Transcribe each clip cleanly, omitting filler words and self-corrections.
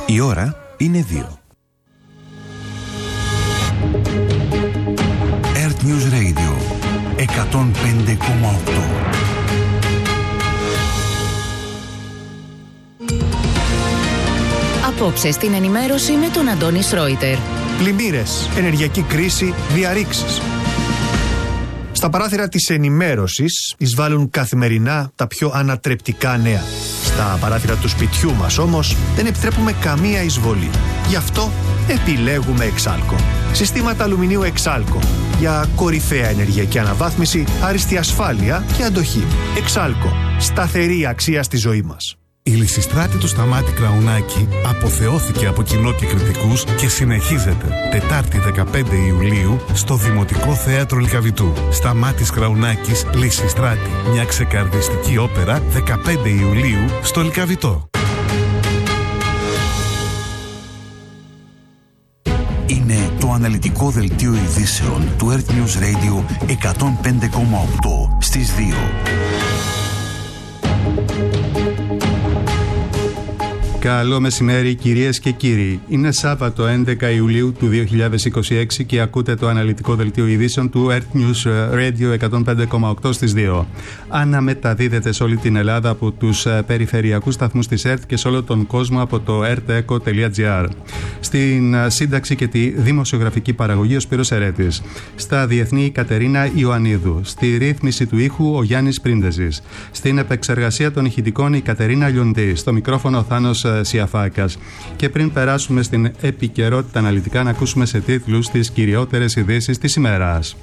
Η ώρα είναι 2. Earth News Radio 105,8. Απόψε στην ενημέρωση με τον Αντώνη Σρόιτερ. Πλημμύρες, ενεργειακή κρίση, διαρρήξεις. Στα παράθυρα της ενημέρωσης εισβάλλουν καθημερινά τα πιο ανατρεπτικά νέα. Στα παράθυρα του σπιτιού μας όμως δεν επιτρέπουμε καμία εισβολή. Γι' αυτό επιλέγουμε Εξάλκο. Συστήματα αλουμινίου Εξάλκο. Για κορυφαία ενεργειακή αναβάθμιση, άριστη ασφάλεια και αντοχή. Εξάλκο. Σταθερή αξία στη ζωή μας. Η Λυσιστράτη του Σταμάτη Κραουνάκη αποθεώθηκε από κοινό και κριτικούς και συνεχίζεται Τετάρτη 15 Ιουλίου στο Δημοτικό Θέατρο Λυκαβητού. Σταμάτης Κραουνάκης, Λυσιστράτη. Μια ξεκαρδιστική όπερα 15 Ιουλίου στο Λυκαβητό. Είναι το αναλυτικό δελτίο ειδήσεων του Earth News Radio 105,8 στις 2. Καλό μεσημέρι κυρίες και κύριοι. Είναι Σάββατο 11 Ιουλίου του 2026 και ακούτε το αναλυτικό δελτίο ειδήσεων του Earth News Radio 105,8 στις 2. Αναμεταδίδεται σε όλη την Ελλάδα από τους περιφερειακούς σταθμούς της ΕΡΤ και σε όλο τον κόσμο από το erteco.gr. Στην σύνταξη και τη δημοσιογραφική παραγωγή ο Σπύρος Ερέτης. Στα διεθνή η Κατερίνα Ιωαννίδου. Στη ρύθμιση του ήχου ο Γιάννης Πρίντεζης. Στην επεξεργασία των ηχητικών η Κατερίνα Λιοντή. Στο μικρόφωνο ο Θάνος Σιαφάκας. Και πριν περάσουμε στην επικαιρότητα αναλυτικά, να ακούσουμε σε τίτλους τις κυριότερες ειδήσεις της ημέρας.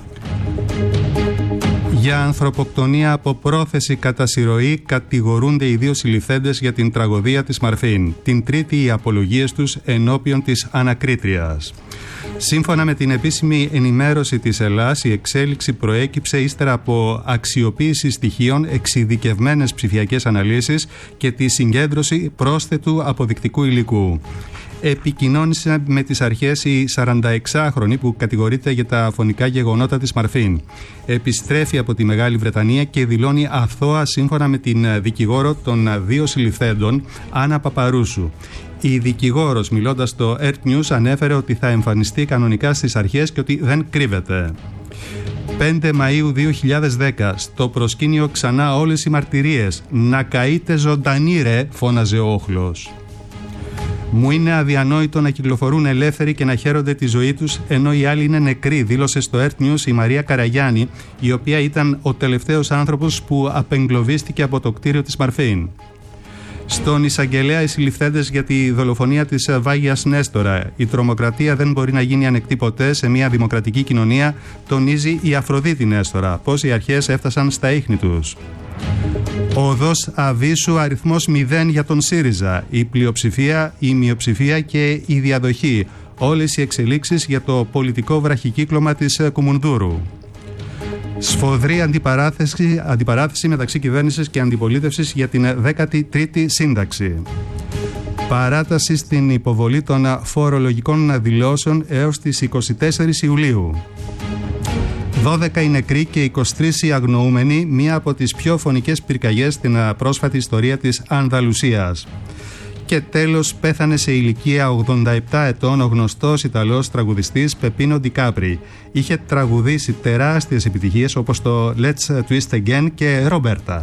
Για ανθρωποκτονία από πρόθεση κατά συρροή κατηγορούνται οι δύο συλληφθέντες για την τραγωδία της Μαρφίν. Την Τρίτη οι απολογίες τους ενώπιον της ανακρίτριας. Σύμφωνα με την επίσημη ενημέρωση της Ελλάς, η εξέλιξη προέκυψε ύστερα από αξιοποίηση στοιχείων, εξειδικευμένες ψηφιακές αναλύσεις και τη συγκέντρωση πρόσθετου αποδεικτικού υλικού. Επικοινώνησε με τις αρχές η 46χρονη που κατηγορείται για τα φωνικά γεγονότα της Μαρφίν. Επιστρέφει από τη Μεγάλη Βρετανία και δηλώνει αθώα σύμφωνα με την δικηγόρο των δύο συλληφθέντων, Άννα Παπαρούσου. Η δικηγόρος, μιλώντας στο Earth News, ανέφερε ότι θα εμφανιστεί κανονικά στις αρχές και ότι δεν κρύβεται. 5 Μαΐου 2010, στο προσκήνιο ξανά όλες οι μαρτυρίες. «Να καείτε ζωντανή ρε», φώναζε ο όχλος. «Μου είναι αδιανόητο να κυκλοφορούν ελεύθεροι και να χαίρονται τη ζωή τους ενώ οι άλλοι είναι νεκροί», δήλωσε στο Earth News η Μαρία Καραγιάννη, η οποία ήταν ο τελευταίος άνθρωπος που απεγκλωβίστηκε από το κτίριο της Μαρφίν. Στον εισαγγελέα οι συλληφθέντες για τη δολοφονία της Βάγιας Νέστορα. «Η τρομοκρατία δεν μπορεί να γίνει ανεκτή ποτέ σε μια δημοκρατική κοινωνία», τονίζει η Αφροδίτη Νέστορα. Πώς οι αρχές έφτασαν στα ίχνη τους. Οδός Αβίσου, αριθμός 0 για τον ΣΥΡΙΖΑ. Η πλειοψηφία, η μειοψηφία και η διαδοχή. Όλες οι εξελίξεις για το πολιτικό βραχικύκλωμα της Κουμουνδούρου. Σφοδρή αντιπαράθεση μεταξύ κυβέρνησης και αντιπολίτευσης για την 13η σύνταξη. Παράταση στην υποβολή των φορολογικών δηλώσεων έως τις 24 Ιουλίου. 12 οι νεκροί και 23 οι αγνοούμενοι, μία από τις πιο φωνικές πυρκαγιές στην πρόσφατη ιστορία της Ανδαλουσίας. Και τέλος, πέθανε σε ηλικία 87 ετών ο γνωστός Ιταλός τραγουδιστής Πεπίνο Ντικάπρι. Είχε τραγουδήσει τεράστιες επιτυχίες όπως το Let's Twist Again και Roberta.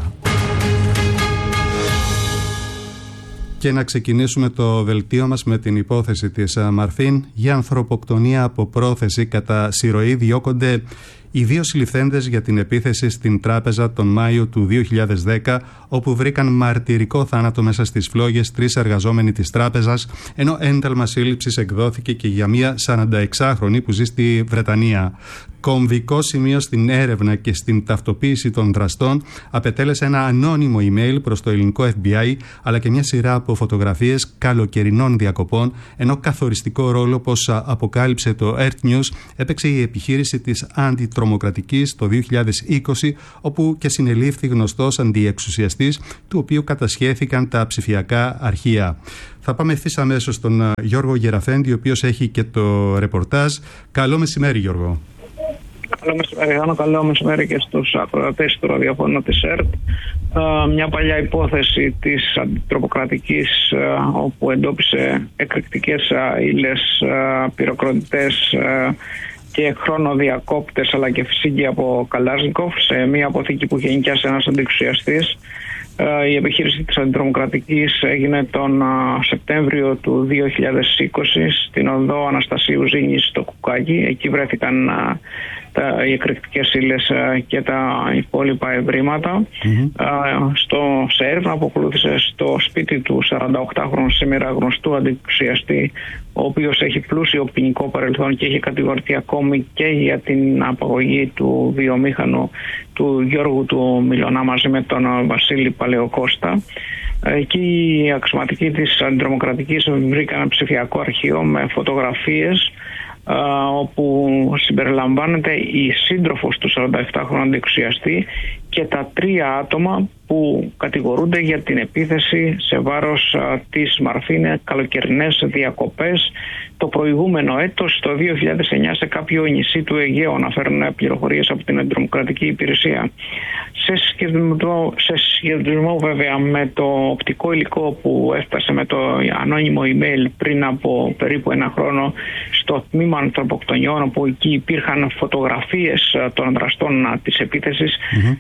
Και να ξεκινήσουμε το δελτίο μας με την υπόθεση της Μαρφίν. Για ανθρωποκτονία από πρόθεση κατά συρροή διώκονται οι δύο συλληφθέντες για την επίθεση στην τράπεζα τον Μάιο του 2010, όπου βρήκαν μαρτυρικό θάνατο μέσα στις φλόγες 3 εργαζόμενοι της τράπεζας, ενώ ένταλμα σύλληψης εκδόθηκε και για μια 46χρονη που ζει στη Βρετανία. Κομβικό σημείο στην έρευνα και στην ταυτοποίηση των δραστών απετέλεσε ένα ανώνυμο email προς το ελληνικό FBI, αλλά και μια σειρά από φωτογραφίες καλοκαιρινών διακοπών, ενώ καθοριστικό ρόλο, όπως αποκάλυψε το Earth News, έπαιξε η επιχείρηση της αντιτρομοκρατικής το 2020, όπου και συνελήφθη γνωστός αντιεξουσιαστής, του οποίου κατασχέθηκαν τα ψηφιακά αρχεία. Θα πάμε ευθύς αμέσως στον Γιώργο Γεραφέντη, ο οποίος έχει και το ρεπορτάζ. Καλό μεσημέρι, Γιώργο. Καλό μεσημέρι και στους ακροατές του ραδιοφώνου της ΕΡΤ. Μια παλιά υπόθεση της αντιτρομοκρατικής, όπου εντόπισε εκρηκτικές ύλες, πυροκροτητές και χρονοδιακόπτες αλλά και φυσική από Καλάζνικοφ σε μια αποθήκη που είχε νοικιάσει ένας αντιεξουσιαστής. Η επιχείρηση της αντιτρομοκρατικής έγινε τον Σεπτέμβριο του 2020 στην οδό Αναστασίου Ζήνης στο Κουκάκι. Εκεί βρέθηκαν οι εκρηκτικές ύλες και τα υπόλοιπα ευρήματα. Σε έρευνα που ακολούθησε στο σπίτι του 48χρονου σήμερα γνωστού αντιεξουσιαστή, ο οποίος έχει πλούσιο ποινικό παρελθόν και έχει κατηγορηθεί ακόμη και για την απαγωγή του βιομήχανου του Γιώργου του Μιλωνά μαζί με τον Βασίλη Παλαιοκώστα. Εκεί οι αξιωματικοί της αντιτρομοκρατικής βρήκαν ένα ψηφιακό αρχείο με φωτογραφίες, όπου συμπεριλαμβάνεται η σύντροφος του 47χρονου αντιεξουσιαστή και τα 3 άτομα που κατηγορούνται για την επίθεση σε βάρος της Μαρφίν, καλοκαιρινές διακοπές το προηγούμενο έτος, το 2009, σε κάποιο νησί του Αιγαίου, αναφέρουν πληροφορίες από την αντιτρομοκρατική υπηρεσία. Σε σχεδιασμό βέβαια με το οπτικό υλικό που έφτασε με το ανώνυμο email πριν από περίπου 1 χρόνο στο τμήμα ανθρωποκτονιών, όπου εκεί υπήρχαν φωτογραφίες των δραστών της επίθεσης,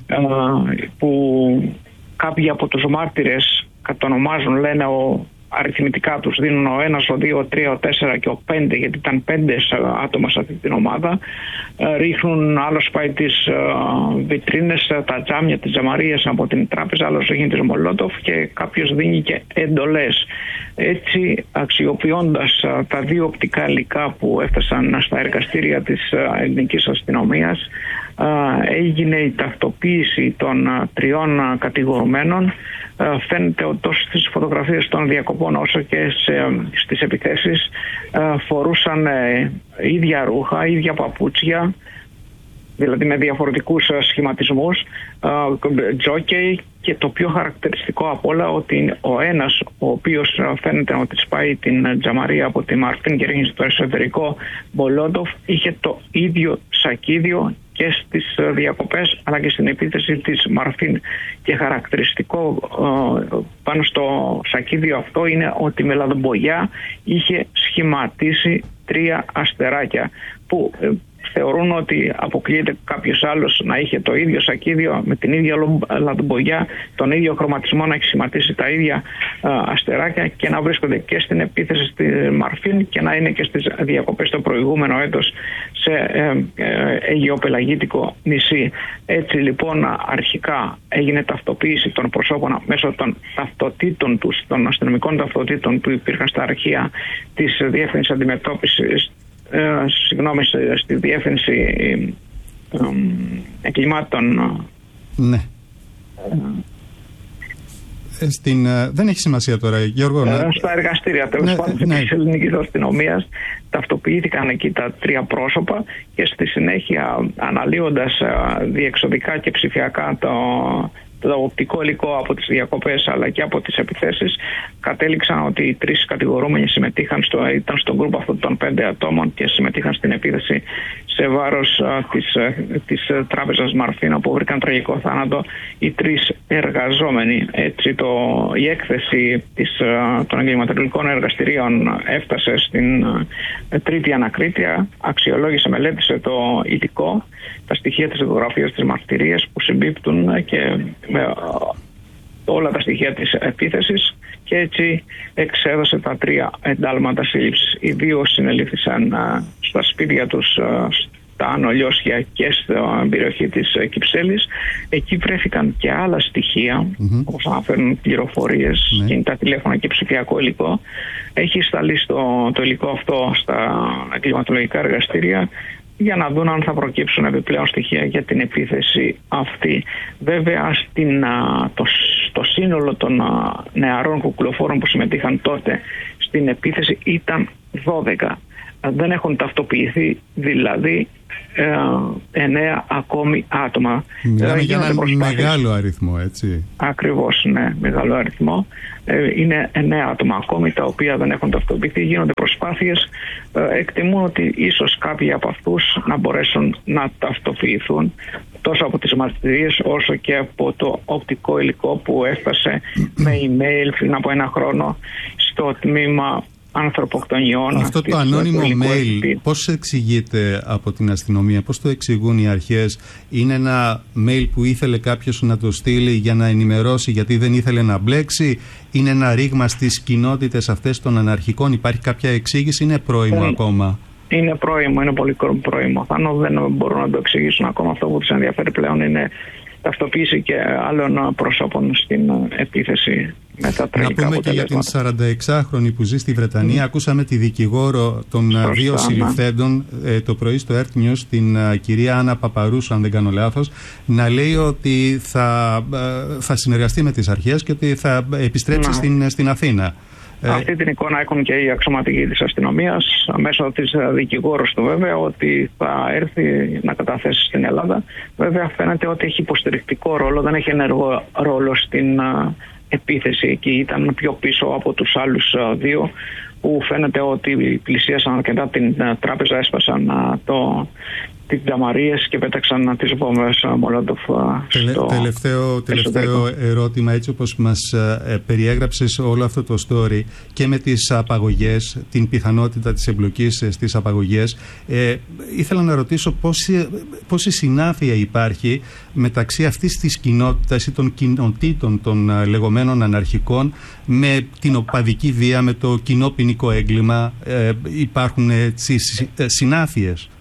που κάποιοι από τους μάρτυρες κατονομάζουν, λένε αριθμητικά τους δίνουν ο 1, ο 2, ο 3, ο 4 και ο 5, γιατί ήταν 5 άτομα σε αυτή την ομάδα. Ρίχνουν, άλλος πάει τις βιτρίνες, τα τζάμια, τις τζαμαρίες από την τράπεζα, άλλος ρίχνει τις Μολότοφ και κάποιος δίνει και εντολές. Έτσι, αξιοποιώντας τα 2 οπτικά υλικά που έφτασαν στα εργαστήρια της ελληνικής αστυνομίας, έγινε η ταυτοποίηση των 3 κατηγορουμένων. Φαίνεται ότι τόσο στις φωτογραφίες των διακοπών όσο και στις επιθέσεις φορούσαν ίδια ρούχα, ίδια παπούτσια, δηλαδή με διαφορετικούς σχηματισμούς, τζόκεϊ, και το πιο χαρακτηριστικό απ' όλα ότι ο ένας, ο οποίος φαίνεται ότι σπάει την τζαμαρία από τη Μαρφίν και ρίχνει στο εσωτερικό Μολότοφ, είχε το ίδιο σακίδιο και στις διακοπές αλλά και στην επίθεση της Μαρφίν. Και χαρακτηριστικό πάνω στο σακίδιο αυτό είναι ότι με λαδομπογιά είχε σχηματίσει 3 αστεράκια, που θεωρούν ότι αποκλείεται κάποιος άλλος να είχε το ίδιο σακίδιο με την ίδια λαδομπογιά, τον ίδιο χρωματισμό, να έχει σχηματίσει τα ίδια αστεράκια και να βρίσκονται και στην επίθεση στη Μαρφίν και να είναι και στις διακοπές το προηγούμενο έτος σε αιγαιοπελαγίτικο νησί. Έτσι λοιπόν αρχικά έγινε ταυτοποίηση των προσώπων μέσω των ταυτοτήτων τους, των αστυνομικών ταυτοτήτων που υπήρχαν στα αρχεία της Διεύθυνσης Αντιμετώπισης, στη Διεύθυνση Εγκλημάτων. Ναι. Δεν έχει σημασία τώρα, Γιώργο. Στα εργαστήρια τέλος πάντων της ελληνικής αστυνομίας ταυτοποιήθηκαν εκεί τα 3 πρόσωπα και στη συνέχεια, αναλύοντας διεξοδικά και ψηφιακά το οπτικό υλικό από τις διακοπές αλλά και από τις επιθέσεις, κατέληξαν ότι οι 3 κατηγορούμενοι ήταν στον γκρουπ αυτών των 5 ατόμων και συμμετείχαν στην επίθεση σε βάρος της τράπεζας Μαρφίν, όπου βρήκαν τραγικό θάνατο οι 3 εργαζόμενοι. Έτσι η έκθεση των εγκληματολογικών εργαστηρίων έφτασε στην 3η ανακρίτρια, αξιολόγησε, μελέτησε το υλικό, τα στοιχεία της δικογραφίας, της μαρτυρίας που συμπίπτουν και με όλα τα στοιχεία της επίθεσης, και έτσι εξέδωσε τα 3 εντάλματα σύλληψης. Οι 2 συνελήφθησαν στα σπίτια τους στα Άνω Λιώσια και στην περιοχή της Κυψέλης. Εκεί βρέθηκαν και άλλα στοιχεία, όπως αναφέρουν πληροφορίες, κινητά τηλέφωνα και ψηφιακό υλικό. Έχει σταλεί το υλικό αυτό στα εγκληματολογικά εργαστήρια για να δουν αν θα προκύψουν επιπλέον στοιχεία για την επίθεση αυτή. Βέβαια, το σύνολο των νεαρών κουκλοφόρων που συμμετείχαν τότε στην επίθεση ήταν 12. δεν έχουν ταυτοποιηθεί δηλαδή 9 ακόμη άτομα. Μιλάμε για ένα μεγάλο αριθμό, έτσι. Ακριβώς, ναι, μεγάλο αριθμό. Είναι 9 άτομα ακόμη τα οποία δεν έχουν ταυτοποιηθεί. Γίνονται προσπάθειες. Εκτιμούν ότι ίσως κάποιοι από αυτούς να μπορέσουν να ταυτοποιηθούν τόσο από τις μαρτυρίες όσο και από το οπτικό υλικό που έφτασε με email πριν από 1 χρόνο στο τμήμα ανθρωποκτονιών. Αυτό το ανώνυμο mail πώς εξηγείται από την αστυνομία, πώς το εξηγούν οι αρχές? Είναι ένα mail που ήθελε κάποιος να το στείλει για να ενημερώσει γιατί δεν ήθελε να μπλέξει? Είναι ένα ρήγμα στις κοινότητες αυτές των αναρχικών? Υπάρχει κάποια εξήγηση? Είναι πρόημο ακόμα? Είναι πρόημο, είναι πολύ πρόημο. Δεν μπορούν να το εξηγήσουν ακόμα. Αυτό που τους ενδιαφέρει πλέον είναι ταυτοποίηση και άλλων προσώπων στην επίθεση με τα τραγικά αποτελέσματα. Να πούμε και για την 46χρονη που ζει στη Βρετανία. Ακούσαμε τη δικηγόρο των 2 συλληφθέντων το πρωί στο Earth News, την κυρία Άννα Παπαρούσου, αν δεν κάνω λάθος, να λέει ότι θα συνεργαστεί με τις αρχές και ότι θα επιστρέψει στην Αθήνα. Αυτή την εικόνα έχουν και οι αξιωματικοί της αστυνομίας μέσω της δικηγόρου του, βέβαια, ότι θα έρθει να καταθέσει στην Ελλάδα. Βέβαια φαίνεται ότι έχει υποστηρικτικό ρόλο, δεν έχει ενεργό ρόλο στην επίθεση εκεί. Ήταν πιο πίσω από τους άλλους 2 που φαίνεται ότι πλησίασαν αρκετά την τράπεζα, έσπασαν τις τζαμαρίες και πέταξαν τις βόμβες Μολότοφ στο τελευταίο ερώτημα, έτσι όπως μας περιέγραψες όλο αυτό το story και με τις απαγωγές, την πιθανότητα της εμπλοκής στις απαγωγές, ήθελα να ρωτήσω πόση συνάφεια υπάρχει μεταξύ αυτής της κοινότητας ή των κοινοτήτων των λεγόμενων αναρχικών με την οπαδική βία, με το κοινό ποινικό έγκλημα? Υπάρχουν συνάφειες?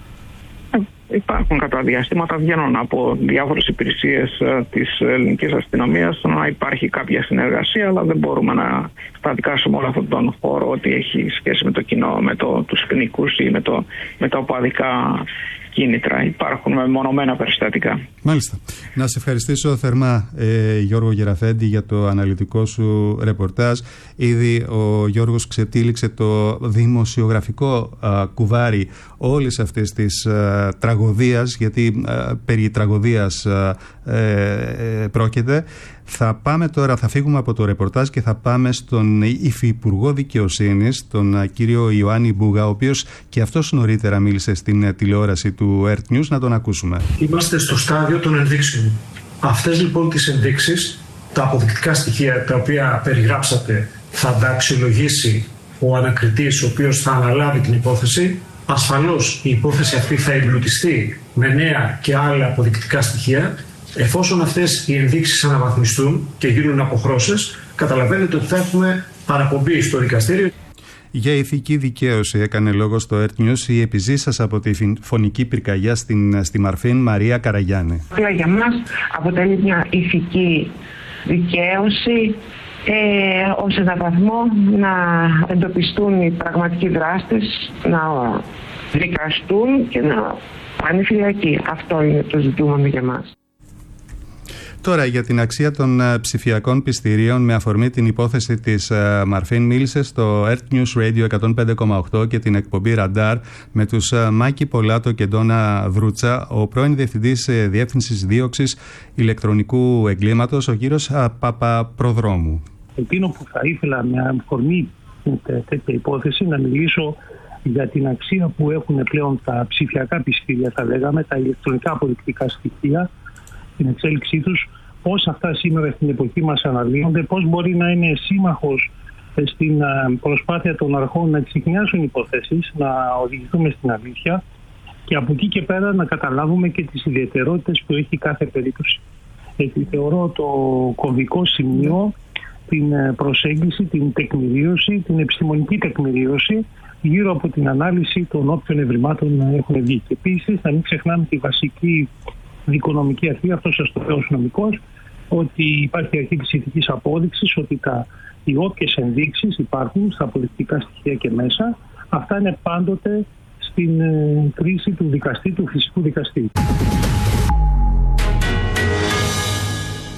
Υπάρχουν κατά διαστήματα, βγαίνουν από διάφορες υπηρεσίες της ελληνικής αστυνομίας να υπάρχει κάποια συνεργασία, αλλά δεν μπορούμε να καταδικάσουμε όλο αυτόν τον χώρο ότι έχει σχέση με το κοινό, με τους ποινικούς ή με τα οπαδικά κίνητρα. Υπάρχουν μεμονωμένα περιστατικά. Μάλιστα. Να σε ευχαριστήσω θερμά, Γιώργο Γεραφέντη, για το αναλυτικό σου ρεπορτάζ. Ήδη ο Γιώργος ξετύλιξε το δημοσιογραφικό κουβάρι όλης αυτής της τραγωδίας, γιατί περί τραγωδίας πρόκειται. Θα πάμε τώρα, θα φύγουμε από το ρεπορτάζ και θα πάμε στον Υφυπουργό Δικαιοσύνης, τον κύριο Ιωάννη Μπούγα, ο οποίος και αυτός νωρίτερα μίλησε στην τηλεόραση του Earth News. Να τον ακούσουμε. Είμαστε στο στάδιο των ενδείξεων. Αυτές λοιπόν τις ενδείξεις, τα αποδεικτικά στοιχεία τα οποία περιγράψατε, θα τα αξιολογήσει ο ανακριτής, ο οποίος θα αναλάβει την υπόθεση. Ασφαλώς η υπόθεση αυτή θα εμπλουτιστεί με νέα και άλλα αποδεικτικά στοιχεία. Εφόσον αυτές οι ενδείξεις αναβαθμιστούν και γίνουν αποχρώσεις, καταλαβαίνετε ότι θα έχουμε παραπομπή στο δικαστήριο. Για ηθική δικαίωση έκανε λόγο στο Earth News η επιζήσας από τη φωνική πυρκαγιά στη Μαρφίν, Μαρία Καραγιάννη. Για μας αποτελεί μια ηθική δικαίωση ως έναν βαθμό να εντοπιστούν οι πραγματικοί δράστες, να δικαστούν και να πάνε φυλακή. Αυτό είναι το ζητούμενο για μας. Τώρα για την αξία των ψηφιακών πιστηρίων με αφορμή την υπόθεση της Μαρφίν μίλησε στο Earth News Radio 105,8 και την εκπομπή Ραντάρ με τους Μάκη Πολάτο και Ντόνα Βρούτσα, ο πρώην Διευθυντής Διεύθυνσης Δίωξης Ηλεκτρονικού Εγκλήματος, ο κύριος Παπαπροδρόμου. Εκείνο που θα ήθελα με αφορμή τέτοια υπόθεση να μιλήσω για την αξία που έχουν πλέον τα ψηφιακά πιστήρια, θα λέγαμε, τα ηλεκτρονικά αποδεικτικά στοιχεία, την εξέλιξή τους, πώς αυτά σήμερα στην εποχή μας αναλύονται, πώς μπορεί να είναι σύμμαχος στην προσπάθεια των αρχών να εξηχνιάσουν υποθέσεις, να οδηγηθούμε στην αλήθεια και από εκεί και πέρα να καταλάβουμε και τις ιδιαιτερότητες που έχει κάθε περίπτωση. Θεωρώ το κομβικό σημείο την προσέγγιση, την τεκμηρίωση, την επιστημονική τεκμηρίωση γύρω από την ανάλυση των όποιων ευρημάτων έχουν βγει. Και επίσης να μην ξεχνάμε τη βασική δικονομική αρχή, αυτό σας το λέω ως νομικός, ότι υπάρχει αρχή της ηθικής απόδειξης, ότι οι όποιες ενδείξεις υπάρχουν στα αποδεικτικά στοιχεία και μέσα, αυτά είναι πάντοτε στην κρίση του δικαστή, του φυσικού δικαστή.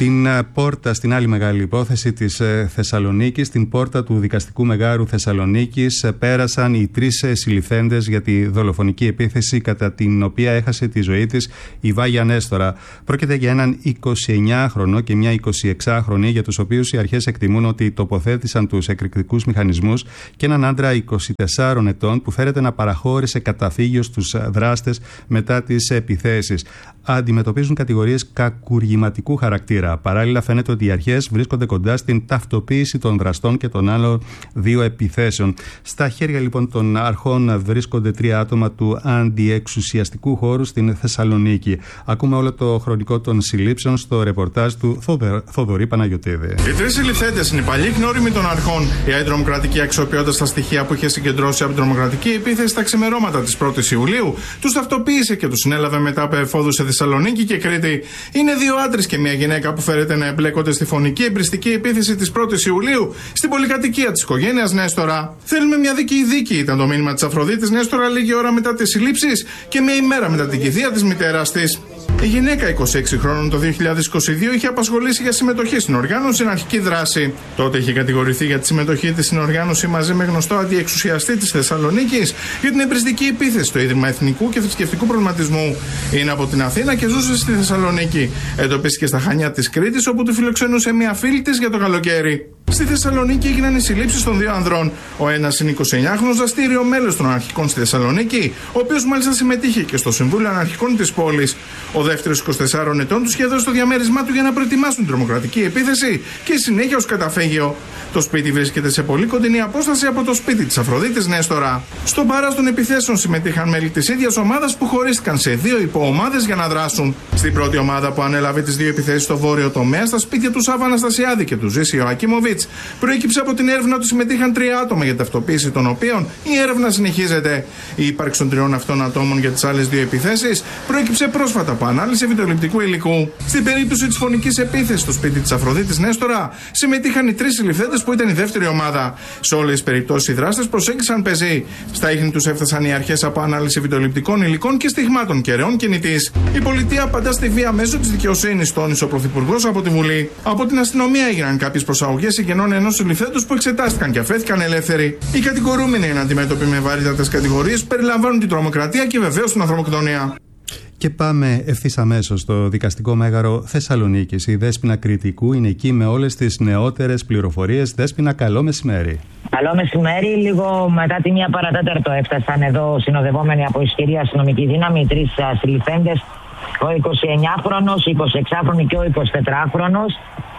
Στην πόρτα, στην άλλη μεγάλη υπόθεση της Θεσσαλονίκης, στην πόρτα του Δικαστικού Μεγάρου Θεσσαλονίκης, πέρασαν οι 3 συλληφθέντες για τη δολοφονική επίθεση κατά την οποία έχασε τη ζωή της η Βάγια Νέστορα. Πρόκειται για έναν 29χρονο και μια 26χρονη, για τους οποίους οι αρχές εκτιμούν ότι τοποθέτησαν τους εκρηκτικούς μηχανισμούς, και έναν άντρα 24 ετών που φέρεται να παραχώρησε καταφύγιο στους δράστες μετά τις επιθέσεις. Αντιμετωπίζουν κατηγορίες κακουργηματικού χαρακτήρα. Παράλληλα, φαίνεται ότι οι αρχές βρίσκονται κοντά στην ταυτοποίηση των δραστών και των άλλων 2 επιθέσεων. Στα χέρια λοιπόν των αρχών βρίσκονται 3 άτομα του αντιεξουσιαστικού χώρου στην Θεσσαλονίκη. Ακούμε όλο το χρονικό των συλλήψεων στο ρεπορτάζ του Θοδωρή Παναγιωτίδη. Οι 3 συλληφθέντες είναι οι παλιοί γνώριμοι των αρχών. Η αντιτρομοκρατική, αξιοποιώντας τα στοιχεία που είχε συγκεντρώσει από την τρομοκρατική επίθεση στα ξημερώματα της 1ης Ιουλίου, τους ταυτοποίησε και τους συνέλαβε μετά από εφόδους σε Θεσσαλονίκη και Κρήτη. Είναι 2 άντρες και μια γυναίκα που φέρεται να εμπλέκονται στη φωνική εμπριστική επίθεση της 1ης Ιουλίου στην πολυκατοικία της οικογένειας Νέστορα. Θέλουμε μια δίκαιη δίκη, ήταν το μήνυμα της Αφροδίτης Νέστορα λίγη ώρα μετά τις συλλήψεις και μια ημέρα μετά την κηδεία της μητέρας της. Η γυναίκα 26 χρόνων το 2022 είχε απασχολήσει για συμμετοχή στην οργάνωση στην αρχική δράση. Τότε είχε κατηγορηθεί για τη συμμετοχή της στην οργάνωση μαζί με γνωστό αντιεξουσιαστή της Θεσσαλονίκης για την εμπριστική επίθεση στο Ίδρυμα Εθνικού και Θρησκευτικού Προβληματισμού. Είναι από την Αθήνα και ζούσε στη Θεσσαλονίκη. Εντοπίστηκε στα Χανιά της Κρήτης, όπου τη φιλοξενούσε μια φίλη της για το καλοκαίρι. Στη Θεσσαλονίκη έγιναν οι συλλήψεις των 2 ανδρών. Ο ένας είναι 29χρονος δραστήριο μέλος των αναρχικών στη Θεσσαλονίκη, ο οποίος μάλιστα συμμετείχε και στο Συμβούλιο Αναρχικών της πόλης. Ο δεύτερος 24 ετών τους είχε δώσει το διαμέρισμά του για να προετοιμάσουν την τρομοκρατική επίθεση και συνέχεια ως καταφύγιο. Το σπίτι βρίσκεται σε πολύ κοντινή απόσταση από το σπίτι της Αφροδίτης Νέστορα. Στον παρά των επιθέσεων συμμετείχαν μέλη της ίδιας ομάδας που χωρίστηκαν σε 2 υποομάδες για να δράσουν. Στην πρώτη ομάδα που ανέλαβε τις 2 επιθέσεις στο βόρειο τομέα, στα σπίτια του Σάβα Αναστασιάδη και του Ζήση Ιωακίμοβιτς, προέκυψε από την έρευνα ότι συμμετείχαν 3 άτομα για ταυτοποίηση των οποίων η έρευνα συνεχίζεται. Η ύπαρξη των 3 αυτών ατόμων για τις άλλες 2 επιθέσεις προέκυψε πρόσφατα από ανάλυση βιντεοληπτικού υλικού. Στην περίπτωση της φωνικής επίθεσης στο σπίτι της Αφροδίτης Νέστορα, συμμετείχαν οι 3 συλληφθέντες που ήταν η δεύτερη ομάδα. Σε όλες τις περιπτώσεις οι δράστες προσέγγισαν πεζοί. Στα ίχνη τους έφτασαν οι αρχές από ανάλυση βιντεοληπτικών υλικών και στιγμάτων κεραιών κινητής. Η πολιτεία απαντά στη βία μέσω της δικαιοσύνης, τόνισε ο Πρωθυπουργός από τη Βουλή. Από την αστυνομία έγιναν κάποιες προσαγωγές συγγενών ενός συλληφθέντος που εξετάστηκαν και αφέθηκαν ελεύθεροι. Οι κατηγορούμενοι είναι αντιμέτωποι με βαρύτατες κατηγορίες που περιλαμβάνουν την τρομοκρατία και βεβαίως την ανθρωποκτονία. Και πάμε ευθύς αμέσως στο Δικαστικό Μέγαρο Θεσσαλονίκης. Η Δέσποινα Κρητικού είναι εκεί με όλες τις νεότερες πληροφορίες. Δέσποινα, καλό μεσημέρι. Καλό μεσημέρι. Λίγο μετά τη 1 παρατέταρτο έφτασαν εδώ συνοδευόμενοι από ισχυρή αστυνομική δύναμη οι 3 συλληφθέντες, ο 29χρονος, 26χρονος και ο 24χρονος.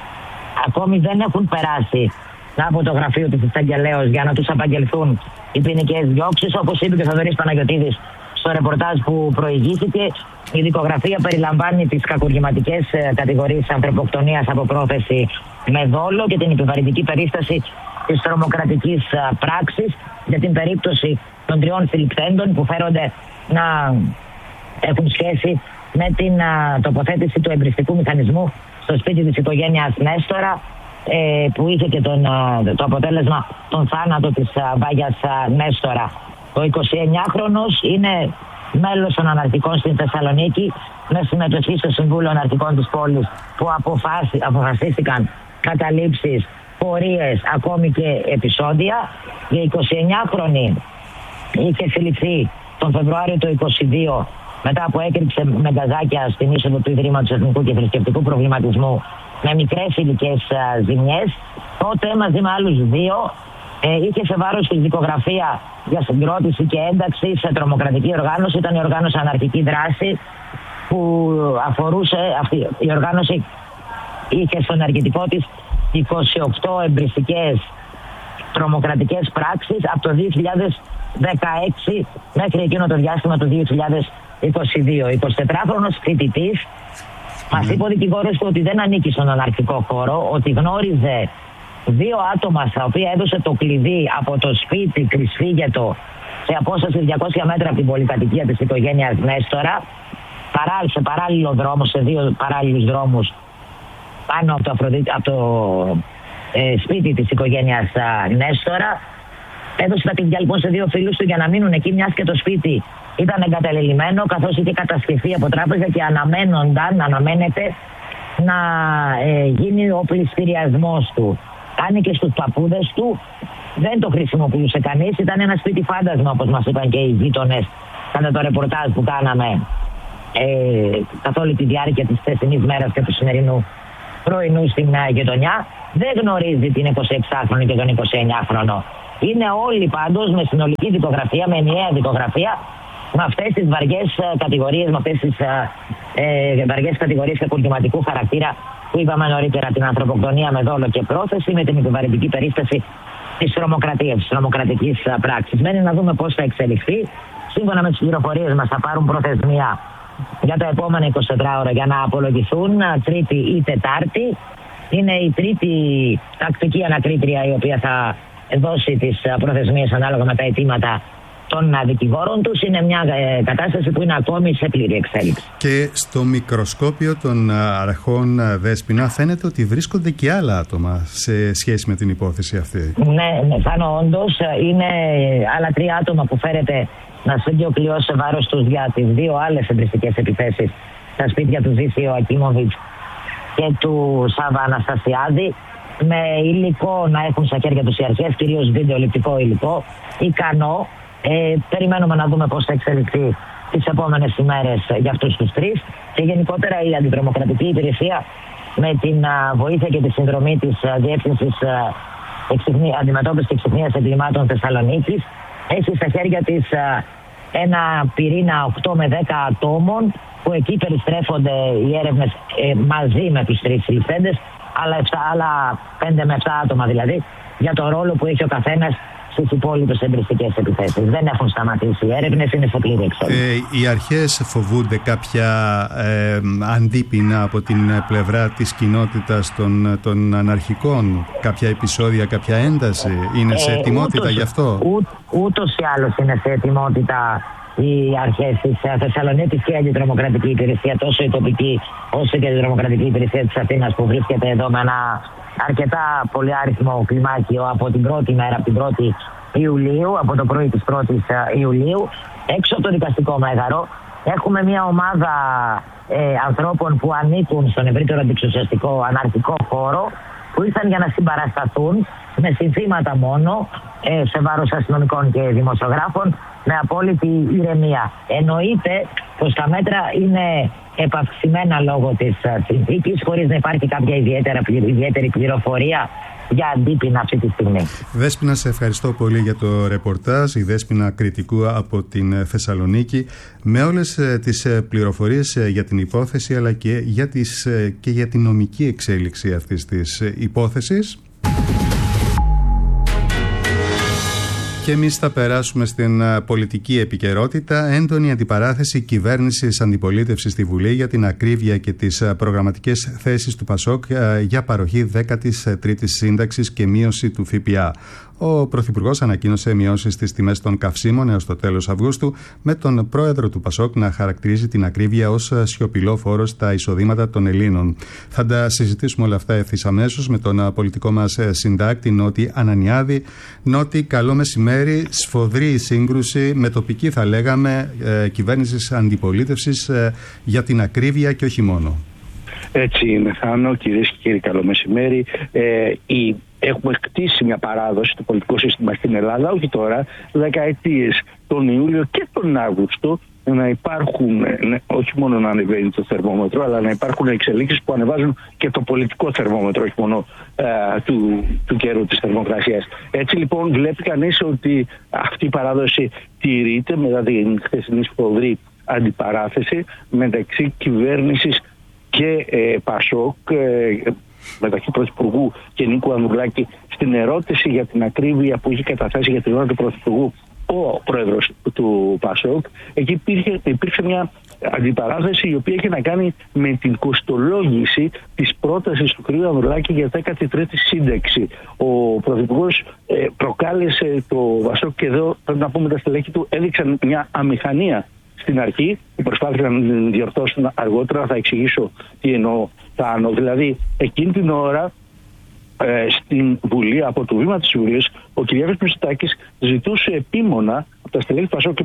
Ακόμη δεν έχουν περάσει από το γραφείο της εισαγγελέως για να τους απαγγελθούν οι ποινικές διώξεις. Όπως είπε και ο Θοδωρής Παναγιωτίδης στο ρεπορτάζ που προηγήθηκε, η δικογραφία περιλαμβάνει τις κακουργηματικές κατηγορίες ανθρωποκτονίας από πρόθεση με δόλο και την επιβαρυντική περίσταση της τρομοκρατικής πράξης για την περίπτωση των 3 συλληφθέντων που φέρονται να έχουν σχέση με την τοποθέτηση του εμπριστικού μηχανισμού στο σπίτι της οικογένειας Νέστορα, που είχε και το αποτέλεσμα τον θάνατο της Βάγιας Νέστορα. Ο 29χρονος είναι μέλος των αναρχικών στην Θεσσαλονίκη με συμμετοχή στο Συμβούλιο Αναρχικών της πόλης, που αποφασίστηκαν καταλήψεις, πορείες, ακόμη και επεισόδια. Η 29χρονη είχε συλληφθεί τον Φεβρουάριο του 2022 μετά που έκρυψε με γκαζάκια στην είσοδο του Ιδρύματος Εθνικού και Θρησκευτικού Προβληματισμού με μικρές ηλικές ζημιές. Τότε μαζί με άλλους 2 είχε σε βάρος τη δικογραφία για συγκρότηση και ένταξη σε τρομοκρατική οργάνωση. Ήταν η οργάνωση Αναρχική Δράση, που αφορούσε αυτή η οργάνωση. Είχε στο ενεργητικό της 28 εμπριστικές τρομοκρατικές πράξεις από το 2016 μέχρι εκείνο το διάστημα του 2022. 24χρονος φοιτητής μας είπε ο δικηγόρος του ότι δεν ανήκει στον αναρχικό χώρο, ότι γνώριζε 2 άτομα στα οποία έδωσε το κλειδί από το σπίτι κρυσφύγετο σε απόσταση 200 μέτρα από την πολυκατοικία της οικογένειας Νέστορα, σε παράλληλο δρόμο, σε 2 παράλληλους δρόμους πάνω από το σπίτι της οικογένειας Νέστορα. Έδωσε τα κλειδιά λοιπόν σε 2 φίλους του για να μείνουν εκεί, μιας και το σπίτι ήταν εγκαταλελειμμένο, καθώς είχε κατασκευθεί από τράπεζα και αναμένεται να γίνει ο πληστηριασμός του. Άνοιγε στους παππούδες του, δεν το χρησιμοποιούσε κανείς, ήταν ένα σπίτι φάντασμα, όπως μας είπαν και οι γείτονες κατά το ρεπορτάζ που κάναμε καθ' όλη τη διάρκεια της χθεσινής μέρας και του σημερινού πρωινού στην γειτονιά. Δεν γνωρίζει την 26χρονη και τον 29χρονο. Είναι όλοι πάντως με συνολική δικογραφία, με ενιαία δικογραφία, με αυτές τις βαριές κατηγορίες, με αυτές τις βαριές κατηγορίες κακουργηματικού χαρακτήρα που είπαμε νωρίτερα, την ανθρωποκτονία με δόλο και πρόθεση, με την επιβαρυντική περίσταση της τρομοκρατίας, της τρομοκρατικής πράξης. Μένει να δούμε πώς θα εξελιχθεί. Σύμφωνα με τις πληροφορίες μας θα πάρουν προθεσμία για τα επόμενα 24 ώρα για να απολογηθούν, Τρίτη ή Τετάρτη. Είναι η τρίτη τακτική ανακρίτρια η οποία θα δώσει τις προθεσμίες ανάλογα με τα αιτήματα των δικηγόρων τους. Είναι μια κατάσταση που είναι ακόμη σε πλήρη εξέλιξη. Και στο μικροσκόπιο των αρχών, Δέσποινα, φαίνεται ότι βρίσκονται και άλλα άτομα σε σχέση με την υπόθεση αυτή. Ναι, Θάνο, όντως είναι άλλα 3 άτομα που φέρεται να στείλει ο κλειός σε βάρος τους για τις 2 άλλες εμπριστικές επιθέσεις στα σπίτια του Ζήσιο Ακίμοβιτς και του Σάβα Αναστασιάδη, με υλικό να έχουν στα χέρια τους οι αρχές, κυρίως βιντεοληπτικό υλικό, ικανό. Περιμένουμε να δούμε πώς θα εξελιχθεί τις επόμενες ημέρες για αυτούς τους 3. Και γενικότερα η αντιτρομοκρατική υπηρεσία, με την βοήθεια και τη συνδρομή της Διεύθυνσης Αντιμετώπισης και Εξυχνίας Εγκλημάτων Θεσσαλονίκης, έχει στα χέρια της ένα πυρήνα 8 με 10 ατόμων, που εκεί περιστρέφονται οι έρευνες μαζί με τους 3 συλληφθέντες, άλλα 5 με 7 άτομα δηλαδή, για το ρόλο που έχει ο καθένας στις υπόλοιπες εμπριστικές επιθέσεις. Δεν έχουν σταματήσει οι έρευνες, είναι σε πλήρη εξέλιξη. Οι αρχές φοβούνται κάποια αντίπεινα από την πλευρά της κοινότητας των αναρχικών, κάποια επεισόδια, κάποια ένταση, είναι σε ετοιμότητα γι' αυτό? Ούτως ή άλλως είναι σε ετοιμότητα οι αρχές της Θεσσαλονίκης και η αντιτρομοκρατική υπηρεσία, τόσο η τοπική όσο και η αντιτρομοκρατική υπηρεσία της Αθήνας, που βρίσκεται εδώ με ένα αρκετά πολυάριθμο κλιμάκιο από την πρώτη μέρα, από την 1η Ιουλίου, από το πρωί της 1ης Ιουλίου, έξω από το δικαστικό μέγαρο. Έχουμε μια ομάδα ανθρώπων που ανήκουν στον ευρύτερο αντιξουσιαστικό αναρχικό χώρο, που ήρθαν για να συμπαρασταθούν με συνθήματα μόνο, σε βάρος αστυνομικών και δημοσιογράφων, με απόλυτη ηρεμία. Εννοείται πως τα μέτρα είναι επαυξημένα λόγω της συνθήκης, χωρίς να υπάρχει κάποια ιδιαίτερη πληροφορία για αντίπεινα αυτή τη στιγμή. Δέσποινα, σε ευχαριστώ πολύ για το ρεπορτάζ. Η Δέσποινα Κρητικού από την Θεσσαλονίκη, με όλες τις πληροφορίες για την υπόθεση, αλλά και για την νομική εξέλιξη αυτής της υπόθεσης. Και εμείς θα περάσουμε στην πολιτική επικαιρότητα. Έντονη αντιπαράθεση κυβέρνησης αντιπολίτευσης στη Βουλή για την ακρίβεια και τις προγραμματικές θέσεις του ΠΑΣΟΚ για παροχή 13ης σύνταξης και μείωση του ΦΠΑ. Ο Πρωθυπουργός ανακοίνωσε μειώσεις στις τιμές των καυσίμων έως το τέλος Αυγούστου, με τον πρόεδρο του ΠΑΣΟΚ να χαρακτηρίζει την ακρίβεια ως σιωπηλό φόρο στα εισοδήματα των Ελλήνων. Θα τα συζητήσουμε όλα αυτά ευθύς αμέσως με τον πολιτικό μας συντάκτη Νότι Ανανιάδη. Νότι, καλό μεσημέρι. Σφοδρή σύγκρουση με τοπική, θα λέγαμε, κυβέρνησης αντιπολίτευσης για την ακρίβεια και όχι μόνο. Έτσι είναι, Θάνο. Κυρίες και κύριοι, καλό μεσημέρι. Έχουμε κτίσει μια παράδοση στο πολιτικό σύστημα στην Ελλάδα, όχι τώρα, δεκαετίες, τον Ιούλιο και τον Αύγουστο, να υπάρχουν, όχι μόνο να ανεβαίνει το θερμόμετρο, αλλά να υπάρχουν εξελίξεις που ανεβάζουν και το πολιτικό θερμόμετρο, όχι μόνο του καιρού της θερμοκρασίας. Έτσι λοιπόν βλέπει κανείς ότι αυτή η παράδοση τηρείται μετά την χθεσινή σφοδρή αντιπαράθεση μεταξύ κυβέρνησης και ΠΑΣΟΚ, μεταξύ Πρωθυπουργού και Νίκου Ανδρουλάκη, στην ερώτηση για την ακρίβεια που είχε καταθέσει για την ώρα του Πρωθυπουργού ο πρόεδρος του ΠΑΣΟΚ. Εκεί υπήρξε μια αντιπαράθεση η οποία είχε να κάνει με την κοστολόγηση της πρότασης του κ. Ανδρουλάκη για 13η σύνταξη. Ο Πρωθυπουργός προκάλεσε το ΠΑΣΟΚ και εδώ πρέπει να πούμε τα στελέχη του έδειξαν μια αμηχανία στην αρχή, προσπάθησαν να την διορθώσουν αργότερα, θα εξηγήσω τι εννοώ. Δηλαδή, εκείνη την ώρα στην Βουλή, από το βήμα της Βουλής, ο κ. Μητσοτάκης ζητούσε επίμονα από τα στελέχη του ΠΑΣΟΚ και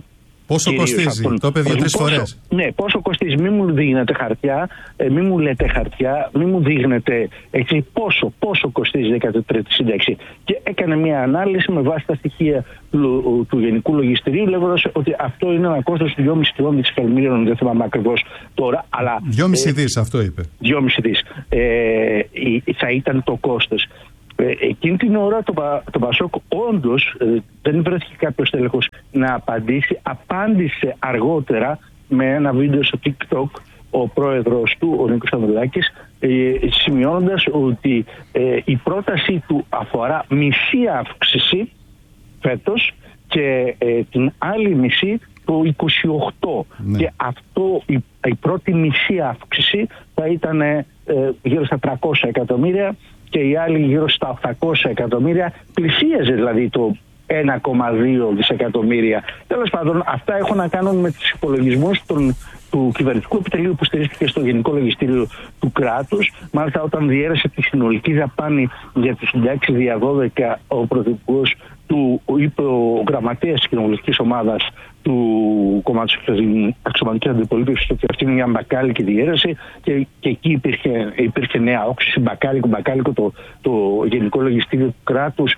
Πόσο κοστίζει, το είπε 2-3 φορές. Ναι, πόσο κοστίζει, μην μου δείχνετε χαρτιά, μην μου λέτε χαρτιά, μην μου δείχνετε έτσι, πόσο κοστίζει η 13η σύνταξη. Και έκανε μια ανάλυση με βάση τα στοιχεία του Γενικού Λογιστηρίου, λέγοντας ότι αυτό είναι ένα κόστος του 2,5 δισεκατομμυρίων, δεν θυμάμαι ακριβώς τώρα. 2,5 δις, αυτό είπε. 2,5 δις θα ήταν το κόστος. Εκείνη την ώρα το Πασόκ όντως δεν βρέθηκε κάποιος τέλεχος να απαντήσει. Απάντησε αργότερα με ένα βίντεο στο TikTok ο πρόεδρος του, ο Νίκος Ανδρουλάκης, σημειώνοντας ότι η πρότασή του αφορά μισή αύξηση φέτος και την άλλη μισή το 28. Ναι. Και αυτό η πρώτη μισή αύξηση θα ήταν γύρω στα 300 εκατομμύρια και η άλλη γύρω στα 800 εκατομμύρια, πλησίαζε δηλαδή το 1,2 δισεκατομμύρια. Τέλος πάντων, αυτά έχουν να κάνουν με τους υπολογισμούς του κυβερνητικού επιτελείου που στηρίστηκε στο Γενικό Λογιστήριο του κράτους. Μάλιστα, όταν διέρεσε τη συνολική δαπάνη για τη συντάξη δια 12, ο πρωθυπουργός του είπε ο γραμματέας της κοινοβουλευτικής ομάδας του κομμάτου της αξιωματικής αντιπολίτευσης ότι αυτή είναι μια μπακάλικη διέρεση και εκεί υπήρχε νέα όξυση, μπακάλικο το Γενικό Λογιστήριο του κράτους.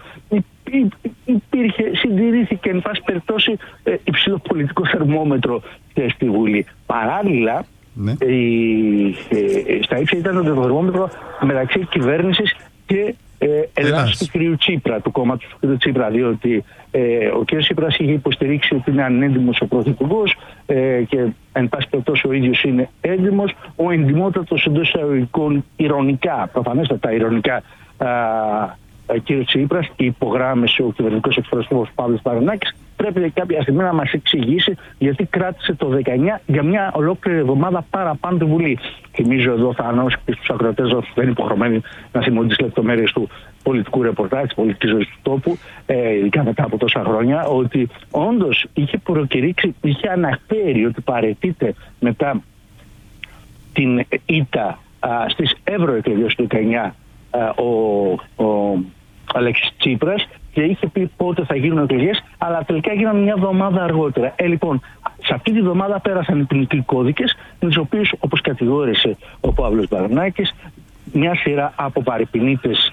Συντηρήθηκε εν πάση περιπτώσει υψηλό πολιτικό θερμόμετρο στη Βουλή. Παράλληλα, ναι. Στα ύψη ήταν το θερμόμετρο μεταξύ κυβέρνησης και Ελλάς του κ. Τσίπρα, του κόμματος του κ. Τσίπρα, διότι ο κ. Τσίπρας είχε υποστηρίξει ότι είναι ανέντιμος ο πρωθυπουργός και εν πάση περιπτώσει ο ίδιος είναι έντιμος. Ο εντιμότατος εντός εισαγωγικών ηρωνικά, προφανέστατα ηρωνικά, κ. Τσίπρας, και υπογράμμισε ο κυβερνητικός εκπρόσωπος Παύλος Βαρνάκης, πρέπει κάποια στιγμή να μας εξηγήσει γιατί κράτησε το 19 για μια ολόκληρη εβδομάδα παραπάνω τη Βουλή. Θυμίζω εδώ, θα ανώσω και στους ακροατές δεν είναι υποχρεωμένοι να θυμούν τις λεπτομέρειες του πολιτικού ρεπορτάζ, της πολιτικής ζωής του τόπου, ειδικά μετά από τόσα χρόνια, ότι όντως είχε προκηρύξει, είχε αναφέρει ότι παραιτείται μετά την ήττα στις ευρωεκλογές του 19 ο Αλέξης Τσίπρας και είχε πει πότε θα γίνουν εκλογές, αλλά τελικά έγιναν μια εβδομάδα αργότερα. Λοιπόν, σε αυτή τη εβδομάδα πέρασαν οι ποινικοί κώδικες, με τους οποίους, όπως κατηγόρησε ο Παύλος Βαρνάκης, μια σειρά από παρεπινίτες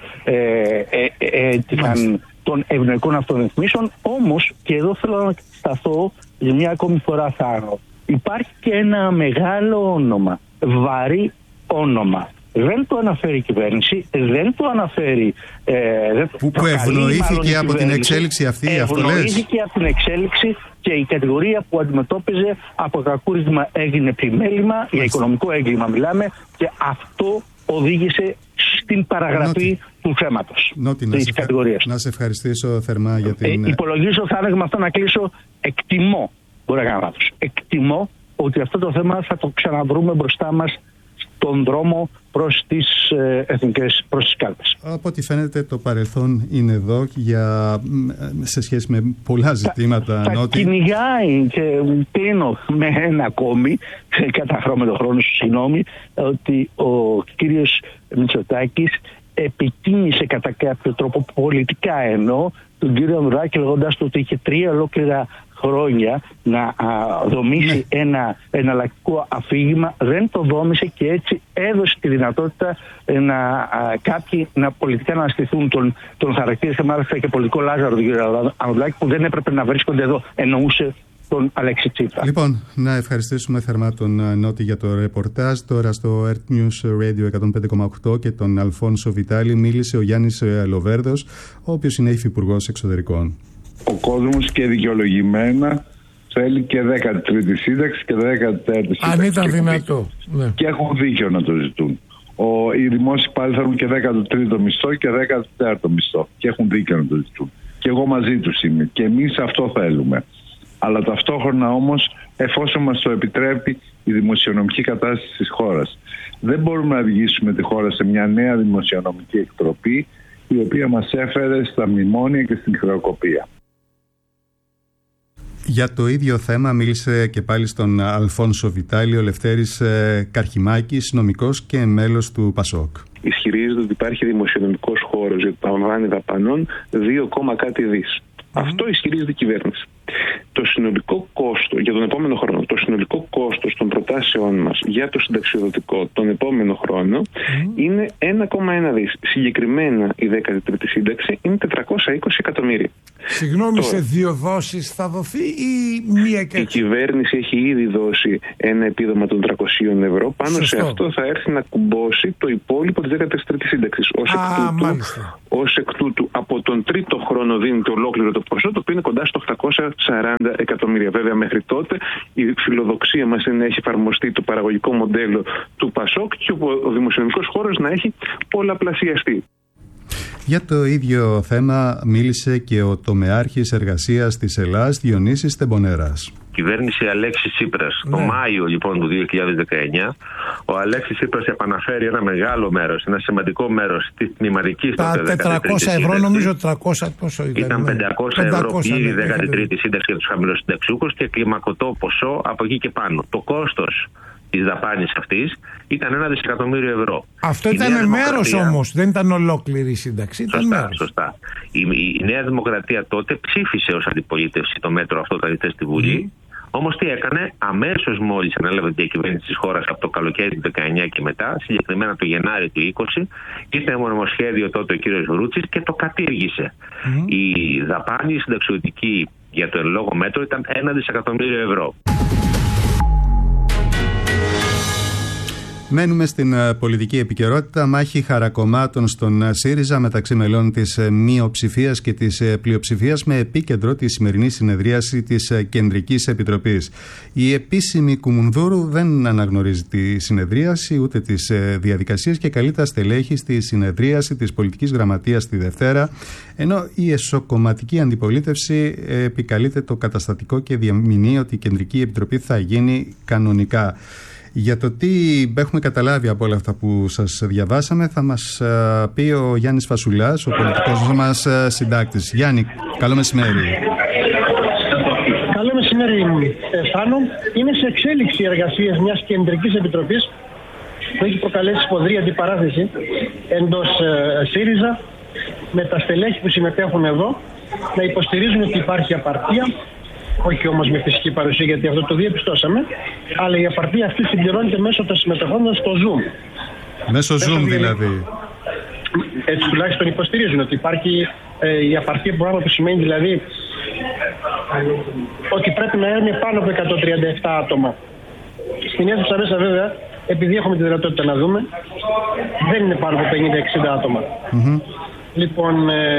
έτυχαν των ευνοϊκών αυτών ρυθμίσεων. Όμως, και εδώ θέλω να σταθώ για μια ακόμη φορά, Θάνο, υπάρχει και ένα μεγάλο όνομα, βαρύ όνομα. Δεν το αναφέρει η κυβέρνηση, δεν το αναφέρει. Που ευνοήθηκε από την εξέλιξη αυτή, αυτό λες? Ευνοήθηκε από την εξέλιξη και η κατηγορία που αντιμετώπιζε από κακούρισμα έγινε πλημέλημα, για οικονομικό έγκλημα μιλάμε, και αυτό οδήγησε στην παραγραφή του θέματος της κατηγορίας. Να σε ευχαριστήσω θερμά για την... Υπολογίζω, θα έλεγα με αυτό να κλείσω, εκτιμώ, μπορεί να κάνω λάθος, εκτιμώ ότι αυτό το θέμα θα το ξαναβρούμε μπροστά μας τον δρόμο προς τις εθνικές, προς τις κάλπες. Από ό,τι φαίνεται το παρελθόν είναι εδώ σε σχέση με πολλά ζητήματα. Θα κυνηγάει, και κλείνω με ένα ακόμη, καταχρώ με τον χρόνο σου, συγγνώμη, ότι ο κύριος Μητσοτάκης επικίνησε κατά κάποιο τρόπο, πολιτικά εννοώ, τον κύριο Ανδρουλάκη, λέγοντας του ότι είχε 3 ολόκληρα χρόνια να δομήσει ένα εναλλακτικό αφήγημα. Δεν το δόμησε και έτσι έδωσε τη δυνατότητα κάποιοι πολιτικά να αναστηθούν. Τον χαρακτήρισε μάλιστα και πολιτικό Λάζαρο τον κύριο Ανδρουλάκη, που δεν έπρεπε να βρίσκονται εδώ. Εννοούσε τον Αλέξη Τσίπρα. Λοιπόν, να ευχαριστήσουμε θερμά τον Νότι για το ρεπορτάζ. Τώρα στο Earth News Radio 105,8 και τον Αλφόνσο Βιτάλη μίλησε ο Γιάννης Λοβέρδος, ο οποίος είναι υφυπουργός εξωτερικών. Ο κόσμος και δικαιολογημένα θέλει και 13η σύνταξη και 14η σύνταξη. Αν ήταν δυνατό. Ναι. Και έχουν δίκιο να το ζητούν. Οι δημόσιοι πάλι θέλουν και 13ο μισθό και 14ο μισθό. Και έχουν δίκιο να το ζητούν. Και εγώ μαζί τους είμαι. Και εμείς αυτό θέλουμε. Αλλά ταυτόχρονα όμως, εφόσον μας το επιτρέπει η δημοσιονομική κατάσταση της χώρας, δεν μπορούμε να οδηγήσουμε τη χώρα σε μια νέα δημοσιονομική εκτροπή, η οποία μας έφερε στα μνημόνια και στην χρεοκοπία. Για το ίδιο θέμα μίλησε και πάλι στον Αλφόνσο Βιτάλη ο Λευτέρης Καρχημάκης, νομικός και μέλος του ΠΑΣΟΚ. Ισχυρίζεται ότι υπάρχει δημοσιονομικός χώρος για το ταβάνι δαπανών 2, κάτι δις. Αυτό ισχυρίζεται η κυβέρνηση. το συνολικό κόστος για τον επόμενο χρόνο, το συνολικό κόστος των προτάσεών μας για το συνταξιοδοτικό τον επόμενο χρόνο είναι 1,1 δις. Συγκεκριμένα η 13η σύνταξη είναι 420 εκατομμύρια. Συγγνώμη, σε 2 δόσεις θα δοθεί ή μία και έτσι? Η κυβέρνηση έχει ήδη δώσει ένα επίδομα των 300 ευρώ. Πάνω σε αυτό θα έρθει να κουμπώσει το υπόλοιπο της 13ης σύνταξης. Ως εκ τούτου, από τον τρίτο χρόνο δίνεται ολόκληρο το ποσό, το οποίο είναι κοντά στο 840 εκατομμύρια. Βέβαια, μέχρι τότε η φιλοδοξία μας είναι να έχει εφαρμοστεί το παραγωγικό μοντέλο του ΠΑΣΟΚ και ο δημοσιονομικός χώρος να έχει πολλαπλασιαστεί. Για το ίδιο θέμα μίλησε και ο τομεάρχης εργασίας της Ελλάδας, Διονύσης Τεμπονέρας. Κυβέρνηση Αλέξη Τσίπρας. Το Μάιο λοιπόν του 2019, ο Αλέξη Τσίπρας επαναφέρει ένα μεγάλο μέρος, ένα σημαντικό μέρος της πνευματικής τότε 400 ευρώ, νομίζω 300 πόσο ήταν 500 ευρώ πλήρη 13η σύνταξη για τους χαμηλοσυνταξιούχους και κλιμακωτό ποσό από εκεί και πάνω. Το κόστος της δαπάνης αυτής ήταν 1 δισεκατομμύριο ευρώ. Αυτό ήταν μέρος όμως, δεν ήταν ολόκληρη η σύνταξη. Σωστά. Η Νέα Δημοκρατία τότε ψήφισε ως αντιπολίτευση το μέτρο αυτό όταν ήρθε στη Βουλή. Όμως τι έκανε, αμέσως μόλις ανέλαβε τη διακυβέρνηση της χώρας από το καλοκαίρι του 19 και μετά, συγκεκριμένα το Γενάρη του 20, ήρθε νομοσχέδιο τότε ο κύριος Βρούτσης και το κατήργησε. Η δαπάνη συνταξιωτική για το εν λόγω μέτρο ήταν 1 δισεκατομμύριο ευρώ. Μένουμε στην πολιτική επικαιρότητα. Μάχη χαρακομμάτων στον ΣΥΡΙΖΑ μεταξύ μελών της μειοψηφίας και της πλειοψηφίας, με επίκεντρο τη σημερινή συνεδρίαση της Κεντρικής Επιτροπής. Η επίσημη Κουμουνδούρου δεν αναγνωρίζει τη συνεδρίαση ούτε τις διαδικασίες και καλεί τα στελέχη στη συνεδρίαση της πολιτικής γραμματείας τη Δευτέρα, ενώ η εσωκομματική αντιπολίτευση επικαλείται το καταστατικό και διαμηνύει ότι η Κεντρική Επιτροπή θα γίνει κανονικά. Για το τι έχουμε καταλάβει από όλα αυτά που σας διαβάσαμε θα μας πει ο Γιάννης Φασουλάς, ο πολιτικός μας συντάκτης. Γιάννη, καλό μεσημέρι. Καλό μεσημέρι, Στάνο. Είναι σε εξέλιξη οι εργασίες μιας Κεντρικής Επιτροπής που έχει προκαλέσει σφοδρή αντιπαράθεση εντός ΣΥΡΙΖΑ, με τα στελέχη που συμμετέχουν εδώ να υποστηρίζουν ότι υπάρχει απαρτία. Όχι όμως με φυσική παρουσία, γιατί αυτό το διαπιστώσαμε, αλλά η απαρτία αυτή συμπληρώνεται μέσω των συμμετεχόντων στο Zoom. Μέσω Zoom δηλαδή. Έτσι τουλάχιστον υποστηρίζουν ότι υπάρχει η απαρτία, πράγμα που σημαίνει δηλαδή ότι πρέπει να είναι πάνω από 137 άτομα. Στην αίθουσα μέσα βέβαια, επειδή έχουμε τη δυνατότητα να δούμε, δεν είναι πάνω από 50-60 άτομα. Λοιπόν,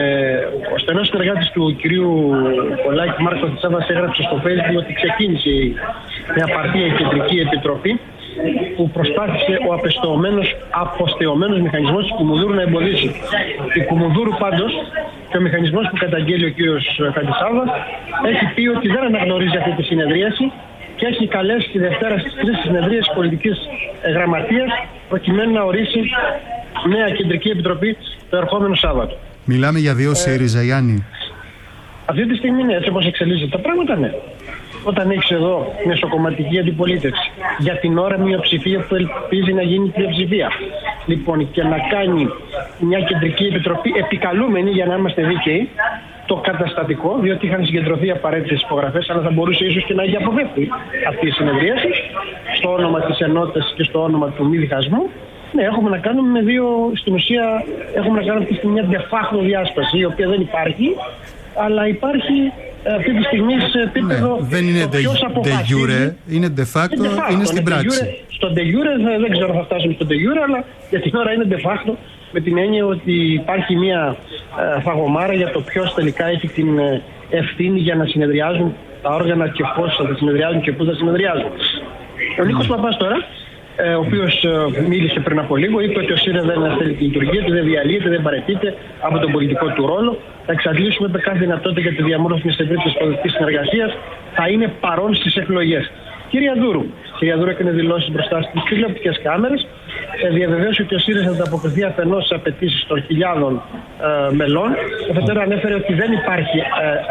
ο στενός συνεργάτης του κυρίου Πολάκη, Μάρκο Θησάβας, έγραψε στο Facebook ότι ξεκίνησε μια απαρτία η Κεντρική Επιτροπή που προσπάθησε ο αποστεωμένος μηχανισμός της Κουμουνδούρου να εμποδίσει. Η Κουμουνδούρου πάντως και ο μηχανισμός που καταγγέλει ο κύριος Χατζησάβας έχει πει ότι δεν αναγνωρίζει αυτή τη συνεδρίαση και έχει καλέσει τη Δευτέρα στις 3 συνεδρίες πολιτικής γραμματείας προκειμένου να ορίσει νέα Κεντρική Επιτροπή το ερχόμενο Σάββατο. Μιλάμε για 2 ΣΥΡΙΖΑ, Γιάννη. Αυτή τη στιγμή είναι έτσι όπως εξελίσσεται τα πράγματα, ναι. Όταν έχεις εδώ μεσοκομματική αντιπολίτευση, για την ώρα μειοψηφία που ελπίζει να γίνει πλειοψηφία, λοιπόν, και να κάνει μια Κεντρική Επιτροπή επικαλούμενη, για να είμαστε δίκαιοι, το καταστατικό, διότι είχαν συγκεντρωθεί απαραίτητες υπογραφές, αλλά θα μπορούσε ίσως και να έχει αποφεύγει αυτή η συνεδρίαση στο όνομα της ενότητας και στο όνομα του μη διχασμού. Ναι, έχουμε να κάνουμε με στην ουσία έχουμε να κάνουμε μια de facto διάσπαση, η οποία δεν υπάρχει, αλλά υπάρχει αυτή τη στιγμή σε επίπεδο. Δεν είναι de jure, είναι de facto, είναι στην πράξη. Στο de jure δεν ξέρω αν θα φτάσουμε στο de jure, αλλά για την ώρα είναι de facto, με την έννοια ότι υπάρχει μια φαγωμάρα για το ποιος τελικά έχει την ευθύνη για να συνεδριάζουν τα όργανα και πώς θα συνεδριάζουν και πού θα συνεδριάζουν. Ο Νίκος Παπάς τώρα, ο οποίος μίλησε πριν από λίγο, είπε ότι ο ΣΥΡΙΖΑ δεν θέλει τη λειτουργία του, δεν διαλύεται, δεν παραιτείται από τον πολιτικό του ρόλο. Θα εξαντλήσουμε με κάθε δυνατότητα για τη διαμόρφωση μιας ευρύτερης πολιτικής συνεργασίας. Θα είναι παρόν στις εκλογές. Κυρία Δούρου έκανε δηλώσεις μπροστά στις τηλεοπτικές κάμερες. Διαβεβαίωσε ότι ο ΣΥΡΙΖΑ θα ανταποκριθεί αφενός στις απαιτήσεις των χιλιάδων μελών. Αφετέρου ανέφερε ότι δεν υπάρχει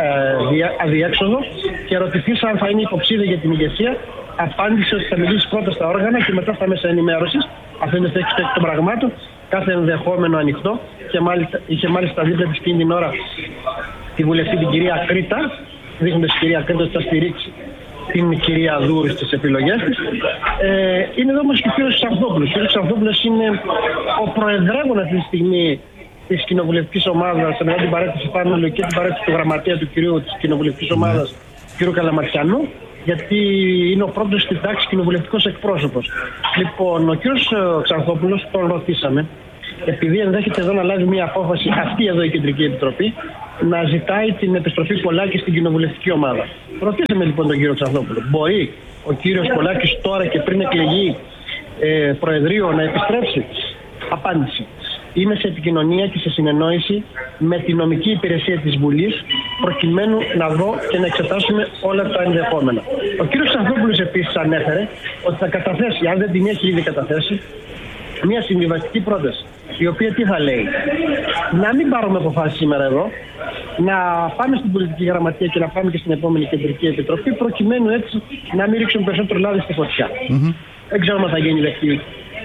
αδιέξοδο και ερωτηθείς αν θα είναι υποψήφια για την ηγεσία. Απάντησε ότι θα μιλήσει πρώτα στα όργανα και μετά στα μέσα ενημέρωσης. Αυτό είναι το έξω των πραγμάτων. Κάθε ενδεχόμενο ανοιχτό. Είχε μάλιστα δίπλα της εκείνη την ώρα τη βουλευτή την κυρία Κρήτα, δείχνοντας η κυρία Κρήτα ότι θα στηρίξει την κυρία Δούρου στις επιλογές της. Είναι εδώ όμως και ο κύριος Ξανθόπουλος. Ο κύριος Ξανθόπουλος είναι ο προεδρεύων αυτή τη στιγμή της κοινοβουλευτικής ομάδας, μετά την παρέτηση Πάνελου και την παρέτηση του γραμματέα του κυρίου της κοινοβουλευτικής ομάδας, κ. Καλαματιανού, γιατί είναι ο πρώτος στην τάξη κοινοβουλευτικός εκπρόσωπος. Λοιπόν, ο κ. Ξανθόπουλος τον ρωτήσαμε, επειδή ενδέχεται εδώ να λάβει μια απόφαση, αυτή εδώ η Κεντρική Επιτροπή, να ζητάει την επιστροφή Πολάκη στην κοινοβουλευτική ομάδα. Ρωτήσαμε λοιπόν τον κύριο Ξανθόπουλο, μπορεί ο κύριος Πολάκης τώρα και πριν εκλεγεί Προεδρείο να επιστρέψει? Απάντηση. Είμαι σε επικοινωνία και σε συνεννόηση με τη νομική υπηρεσία της Βουλής, προκειμένου να δω και να εξετάσουμε όλα τα ενδεχόμενα. Ο κύριος Ξανθόπουλος επίσης ανέφερε ότι θα καταθέσει, αν δεν την έχει ήδη καταθέσει, μια συμβιβαστική πρόταση, η οποία τι θα λέει? Να μην πάρουμε αποφάσεις σήμερα εδώ, να πάμε στην πολιτική γραμματεία και να πάμε και στην επόμενη Κεντρική Επιτροπή, προκειμένου έτσι να μην ρίξουν περισσότερο λάδι στη φωτιά. Δεν ξέρω αν θα γίνει δεκτή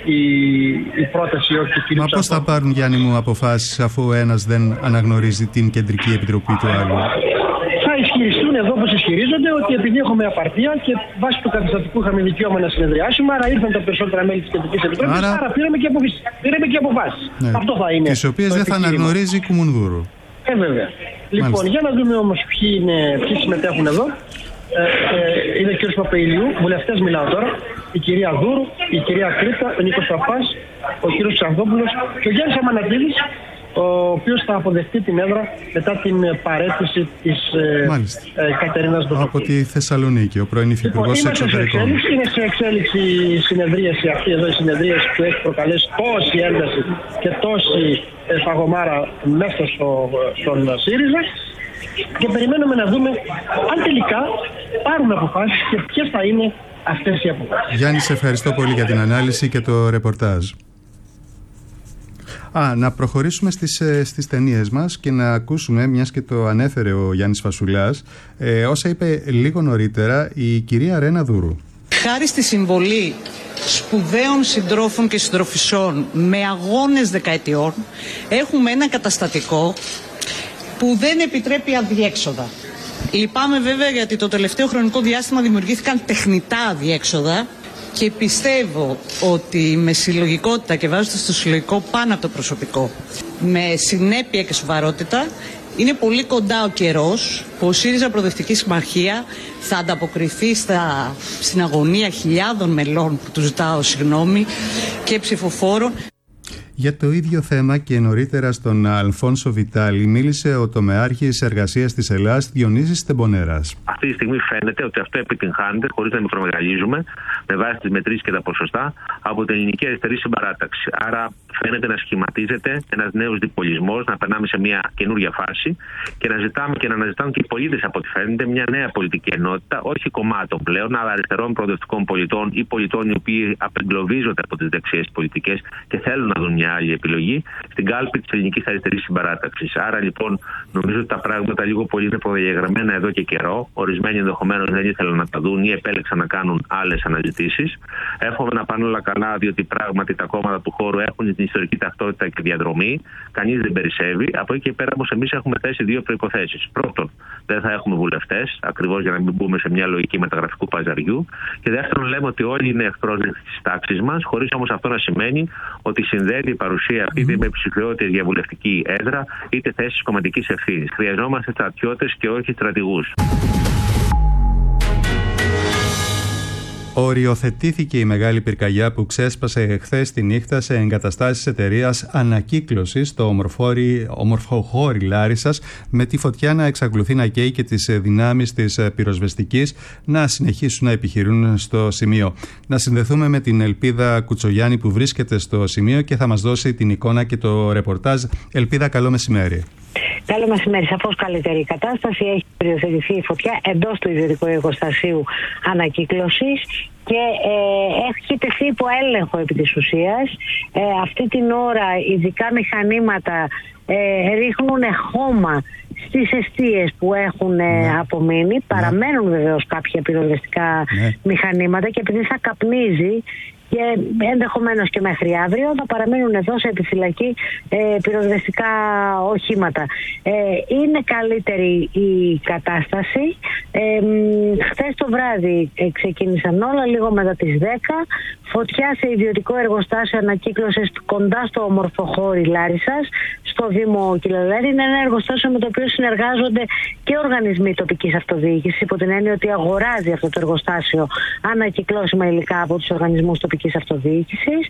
η πρόταση ή όχι. Μα πώς θα πάρουν, Γιάννη μου, αποφάσεις αφού ο ένας δεν αναγνωρίζει την Κεντρική Επιτροπή του άλλου? Θα ισχυριστούν εδώ όπως ισχυρίζονται ότι επειδή έχουμε απαρτία και βάσει του καταστατικού είχαμε δικαίωμα να συνεδριάσουμε, άρα ήρθαν τα περισσότερα μέλη της Κεντρικής Επιτροπής, άρα πήραμε και αποφάσεις. Ναι. Αυτό θα είναι. Τις οποίες δεν θα αναγνωρίζει η Κουμουνδούρου. Βέβαια. Λοιπόν, για να δούμε όμως ποιοι συμμετέχουν εδώ. Είναι ο κ. Παπαϊλιού, βουλευτές μιλάω τώρα, η κυρία Δούρου, η κυρία Κρήτα, ο Νίκος Παπάς, ο κ. Ξανθόπουλος και ο Γιάννης Αμανατίδης, ο οποίος θα αποδεχτεί την έδρα μετά την παρέτηση της Κατερίνας Δούρου. Από τη Θεσσαλονίκη, ο πρώην Υφυπουργός Εξωτερικών. Είναι σε εξέλιξη η συνεδρίαση αυτή εδώ, η συνεδρίαση που έχει προκαλέσει τόση ένταση και τόση φαγωμάρα μέσα στον ΣΥΡΙΖΑ. Και περιμένουμε να δούμε αν τελικά πάρουν αποφάσεις και ποιες θα είναι αυτές οι αποφάσεις. Γιάννη, σε ευχαριστώ πολύ για την ανάλυση και το ρεπορτάζ. Να προχωρήσουμε στις ταινίες μας και να ακούσουμε, μιας και το ανέφερε ο Γιάννης Φασουλάς, όσα είπε λίγο νωρίτερα η κυρία Ρένα Δούρου. Χάρη στη συμβολή σπουδαίων συντρόφων και συντροφισσών με αγώνες δεκαετιών, έχουμε ένα καταστατικό που δεν επιτρέπει αδιέξοδα. Λυπάμαι βέβαια γιατί το τελευταίο χρονικό διάστημα δημιουργήθηκαν τεχνητά αδιέξοδα και πιστεύω ότι με συλλογικότητα και βάζοντας το συλλογικό πάνω από το προσωπικό, με συνέπεια και σοβαρότητα, είναι πολύ κοντά ο καιρός που ο ΣΥΡΙΖΑ Προοδευτική Συμμαχία θα ανταποκριθεί στην αγωνία χιλιάδων μελών που του ζητάω συγγνώμη και ψηφοφόρων. Για το ίδιο θέμα και νωρίτερα στον Αλφόνσο Βιτάλη μίλησε ο τομεάρχης εργασίας της Ελλάδας Διονύσης Στεμπονέρας. Αυτή τη στιγμή φαίνεται ότι αυτό επιτυγχάνεται, χωρίς να μικρομεγαλίζουμε, με βάση τις μετρήσεις και τα ποσοστά, από την ελληνική αριστερή συμπαράταξη. Άρα φαίνεται να σχηματίζεται ένας νέος διπολισμός, να περνάμε σε μια καινούργια φάση και να ζητάμε και να αναζητάμε και οι πολίτες, από ό,τι φαίνεται, μια νέα πολιτική ενότητα, όχι κομμάτων πλέον, αλλά αριστερών προοδευτικών πολιτών ή πολιτών οι οποίοι απεγκλωβίζονται από τις δεξιές πολιτικές και θέλουν να δουν μια άλλη επιλογή στην κάλπη της ελληνικής αριστερής συμπαράταξης. Άρα λοιπόν νομίζω ότι τα πράγματα λίγο πολύ είναι προδιαγραμμένα εδώ και καιρό. Ορισμένοι ενδεχομένως δεν ήθελαν να τα δουν ή επέλεξαν να κάνουν άλλες αναζητήσεις. Εύχομαι να πάνε όλα καλά, διότι πράγματι τα κόμματα του χώρου έχουν την ιστορική ταυτότητα και διαδρομή. Κανείς δεν περισσεύει. Από εκεί και πέρα όμως εμείς έχουμε θέσει δύο προϋποθέσεις. Πρώτον, δεν θα έχουμε βουλευτές, ακριβώς για να μην μπούμε σε μια λογική μεταγραφικού παζαριού. Και δεύτερον, λέμε ότι όλοι είναι ευπρόσδεκτοι της τάξης μας, χωρίς όμως αυτό να σημαίνει ότι συνδέεται η παρουσία αυτή είτε με ψηφιότητα για βουλευτική έδρα είτε θέσεις κομματικής ευθύνης. Χρειαζόμαστε στρατιώτες και όχι στρατηγούς. Οριοθετήθηκε η μεγάλη πυρκαγιά που ξέσπασε χθες τη νύχτα σε εγκαταστάσεις εταιρείας ανακύκλωσης στο ομορφοχώρι Λάρισσας, με τη φωτιά να εξακολουθεί να καίει και τις δυνάμεις της πυροσβεστικής να συνεχίσουν να επιχειρούν στο σημείο. Να συνδεθούμε με την Ελπίδα Κουτσογιάννη που βρίσκεται στο σημείο και θα μας δώσει την εικόνα και το ρεπορτάζ. Ελπίδα, καλό μεσημέρι. Καλό μεσημέρι. Σαφώς καλύτερη η κατάσταση. Έχει περιοθετηθεί η φωτιά εντός του ιδιωτικού εργοστασίου ανακύκλωσης και έχει τεθεί υπό έλεγχο επί της ουσίας. Αυτή την ώρα ειδικά μηχανήματα ρίχνουν χώμα στις εστίες που έχουν απομείνει. Παραμένουν βεβαίως κάποια πυροσβεστικά μηχανήματα και επειδή θα καπνίζει και ενδεχομένως και μέχρι αύριο θα παραμείνουν εδώ σε επιφυλακή πυροσβεστικά οχήματα. Είναι καλύτερη η κατάσταση. Χθες το βράδυ ξεκίνησαν όλα λίγο μετά τις 10. Φωτιά σε ιδιωτικό εργοστάσιο ανακύκλωσης κοντά στο Ομορφοχώρι Λάρισσας, στο Δήμο Κυλελέρη. Είναι ένα εργοστάσιο με το οποίο συνεργάζονται και οργανισμοί τοπικής αυτοδιοίκησης, υπό την έννοια ότι αγοράζει αυτό το εργοστάσιο ανακυκλώσιμα υλικά από τους οργανισμούς τοπικής αυτοδιοίκησης.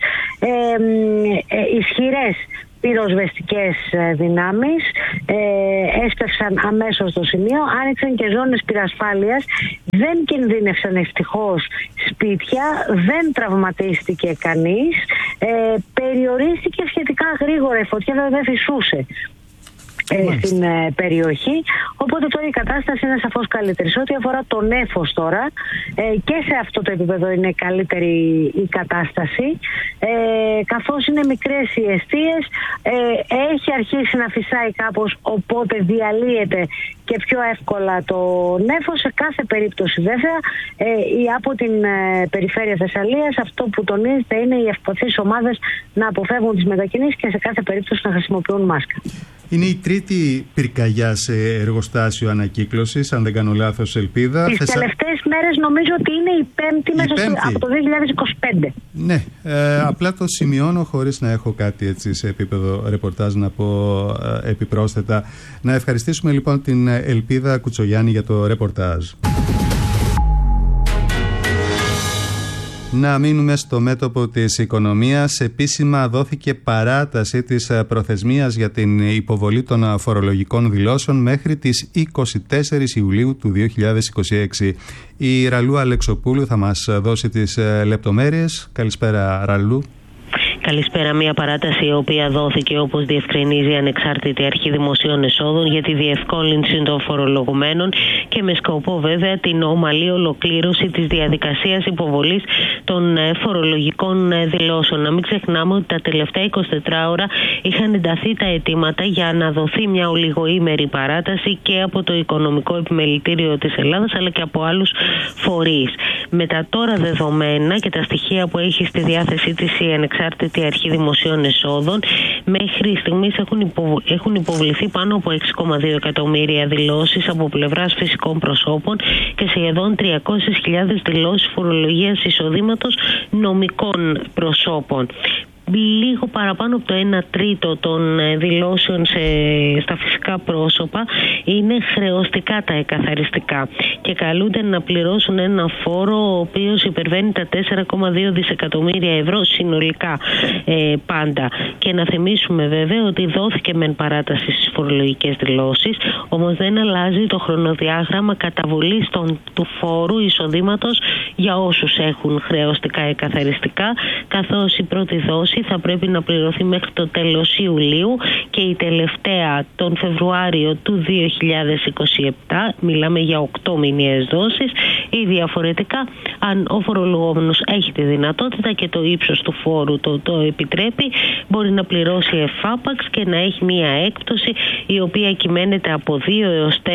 Ισχυρές πυροσβεστικές δυνάμεις έστευσαν αμέσως στο σημείο, άνοιξαν και ζώνες πυρασφάλειας, δεν κινδύνευσαν ευτυχώς σπίτια, δεν τραυματίστηκε κανείς, περιορίστηκε σχετικά γρήγορα η φωτιά, δεν φυσούσε στην περιοχή, οπότε τώρα η κατάσταση είναι σαφώς καλύτερη. Σε ό,τι αφορά το νέφος τώρα, και σε αυτό το επίπεδο είναι καλύτερη η κατάσταση, καθώς είναι μικρές οι εστίες, έχει αρχίσει να φυσάει κάπως, οπότε διαλύεται και πιο εύκολα το νέφος. Σε κάθε περίπτωση βέβαια από την περιφέρεια Θεσσαλίας αυτό που τονίζεται είναι οι ευπαθείς ομάδες να αποφεύγουν τις μετακινήσεις και σε κάθε περίπτωση να χρησιμοποιούν μάσκα. Είναι η τρίτη πυρκαγιά σε εργοστάσιο ανακύκλωσης, αν δεν κάνω λάθος, Ελπίδα. Τις τελευταίες μέρες νομίζω ότι είναι η πέμπτη μέσα από το 2025. Ναι, απλά το σημειώνω χωρίς να έχω κάτι έτσι σε επίπεδο ρεπορτάζ να πω επιπρόσθετα. Να ευχαριστήσουμε λοιπόν την Ελπίδα Κουτσογιάννη για το ρεπορτάζ. Να μείνουμε στο μέτωπο της οικονομίας. Επίσημα δόθηκε παράταση της προθεσμίας για την υποβολή των φορολογικών δηλώσεων μέχρι τις 24 Ιουλίου του 2026. Η Ραλού Αλεξοπούλου θα μας δώσει τις λεπτομέρειες. Καλησπέρα, Ραλού. Καλησπέρα. Μια παράταση η οποία δόθηκε, όπως διευκρινίζει η Ανεξάρτητη Αρχή Δημοσίων Εσόδων, για τη διευκόλυνση των φορολογουμένων και με σκοπό βέβαια την ομαλή ολοκλήρωση της διαδικασίας υποβολής των φορολογικών δηλώσεων. Να μην ξεχνάμε ότι τα τελευταία 24 ώρα είχαν ενταθεί τα αιτήματα για να δοθεί μια ολιγοήμερη παράταση και από το Οικονομικό Επιμελητήριο της Ελλάδας αλλά και από άλλους φορείς. Με τα τώρα δεδομένα και τα στοιχεία που έχει στη διάθεσή της η Ανεξάρτητη Αρχή Δημοσίων Εσόδων, μέχρι στιγμής έχουν υποβληθεί πάνω από 6,2 εκατομμύρια δηλώσεις από πλευράς φυσικών προσώπων και σχεδόν 300.000 δηλώσεις φορολογίας εισοδήματος νομικών προσώπων. Λίγο παραπάνω από το 1 τρίτο των δηλώσεων στα φυσικά πρόσωπα είναι χρεωστικά τα εκαθαριστικά και καλούνται να πληρώσουν ένα φόρο ο οποίος υπερβαίνει τα 4,2 δισεκατομμύρια ευρώ συνολικά πάντα. Και να θυμίσουμε βέβαια ότι δόθηκε μεν παράταση στις φορολογικές δηλώσεις, όμως δεν αλλάζει το χρονοδιάγραμμα καταβολής του φόρου εισοδήματος για όσους έχουν χρεωστικά εκαθαριστικά, καθώς η πρώτη δόση θα πρέπει να πληρωθεί μέχρι το τέλος Ιουλίου και η τελευταία τον Φεβρουάριο του 2027. Μιλάμε για 8 μηνιαίες δόσεις, ή διαφορετικά αν ο φορολογούμενος έχει τη δυνατότητα και το ύψος του φόρου το επιτρέπει, μπορεί να πληρώσει εφάπαξ και να έχει μία έκπτωση η οποία κυμαίνεται από 2 έως 4%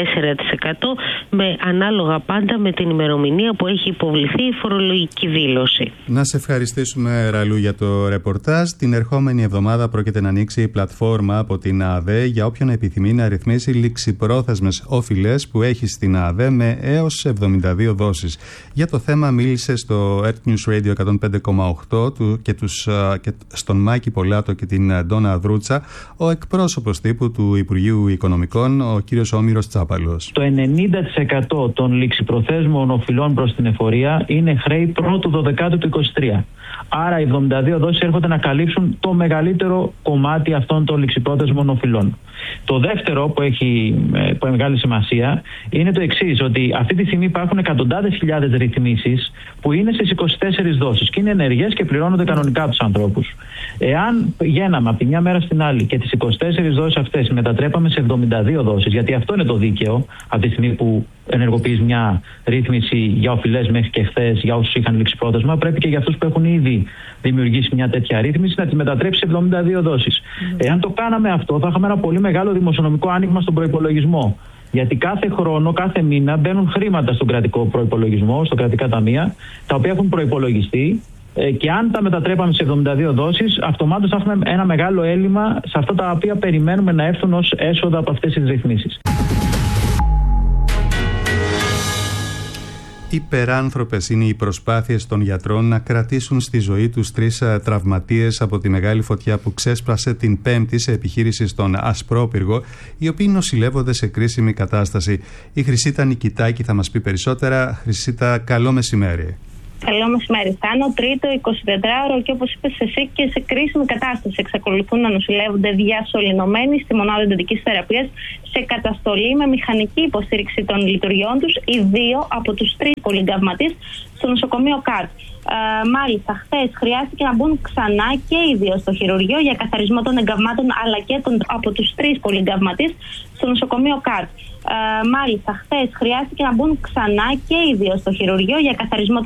με ανάλογα πάντα με την ημερομηνία που έχει υποβληθεί η φορολογική δήλωση. Να σε ευχαριστήσουμε, Ραλού, για το ρεπορτάζ. Την ερχόμενη εβδομάδα πρόκειται να ανοίξει η πλατφόρμα από την ΑΔΕ για όποιον επιθυμεί να ρυθμίσει ληξιπρόθεσμες οφειλές που έχει στην ΑΔΕ με έως 72 δόσεις. Για το θέμα μίλησε στο Earth News Radio 105,8 και στον Μάκη Πολάτο και την Ντόνα Δρούτσα ο εκπρόσωπος τύπου του Υπουργείου Οικονομικών, ο κύριος Όμηρος Τσάπαλος. Το 90% των ληξιπροθέσμων οφειλών προς την εφορία είναι χρέη πρώτου 12ου του 2023. Άρα οι 72 δόσεις έρχονται να καλύψουν το μεγαλύτερο κομμάτι αυτών των ληξιπρόθεσμων οφειλών. Το δεύτερο που έχει μεγάλη σημασία είναι το εξής, ότι αυτή τη στιγμή υπάρχουν εκατοντάδες χιλιάδες ρυθμίσεις που είναι στις 24 δόσεις και είναι ενεργές και πληρώνονται κανονικά από τους ανθρώπους. Εάν πηγαίναμε από τη μια μέρα στην άλλη και τις 24 δόσεις αυτές μετατρέπαμε σε 72 δόσεις, γιατί αυτό είναι το δίκαιο από τη στιγμή που ενεργοποιείς μια ρύθμιση για οφειλές μέχρι και χθες για όσους είχαν ληξιπρόθεσμα, πρέπει και για αυτούς που έχουν ήδη δημιουργήσει μια τέτοια ρύθμιση να τη μετατρέψει σε 72 δόσεις. Εάν το κάναμε αυτό, θα είχαμε ένα πολύ μεγάλο δημοσιονομικό άνοιγμα στον προϋπολογισμό. Γιατί κάθε χρόνο, κάθε μήνα μπαίνουν χρήματα στον κρατικό προϋπολογισμό, στα κρατικά ταμεία, τα οποία έχουν προϋπολογιστεί Και αν τα μετατρέπαμε σε 72 δόσεις, αυτομάτως θα έχουμε ένα μεγάλο έλλειμμα σε αυτά τα οποία περιμένουμε να έρθουν ως έσοδα από αυτές τις ρυθμίσεις. Υπεράνθρωπες είναι οι προσπάθειες των γιατρών να κρατήσουν στη ζωή τους 3 τραυματίες από τη μεγάλη φωτιά που ξέσπασε την Πέμπτη σε επιχείρηση στον Ασπρόπυργο, οι οποίοι νοσηλεύονται σε κρίσιμη κατάσταση. Η Χρυσίτα Νικητάκη θα μας πει περισσότερα. Χρυσίτα, καλό μεσημέρι. Καλό μεσημέρι. Θα είναι ο τρίτο 24ωρο και όπως είπες εσύ και σε κρίσιμη κατάσταση. Εξακολουθούν να νοσηλεύονται διασωληνωμένοι στη μονάδα εντατικής θεραπείας σε καταστολή με μηχανική υποστήριξη των λειτουργιών τους οι 2 από τους 3 πολυγκαυματίες στο νοσοκομείο ΚΑΡΤ. Μάλιστα, χθες χρειάστηκε να μπουν ξανά και οι 2 στο χειρουργείο για καθαρισμό των εγκαυμάτων αλλά και από τους 3 πολυγκαυματίες στο νοσοκομείο ΚΑΡΤ. Μάλιστα, χθες χρειάστηκε να μπουν ξανά και οι 2 στο χειρουργείο για καθαρισμό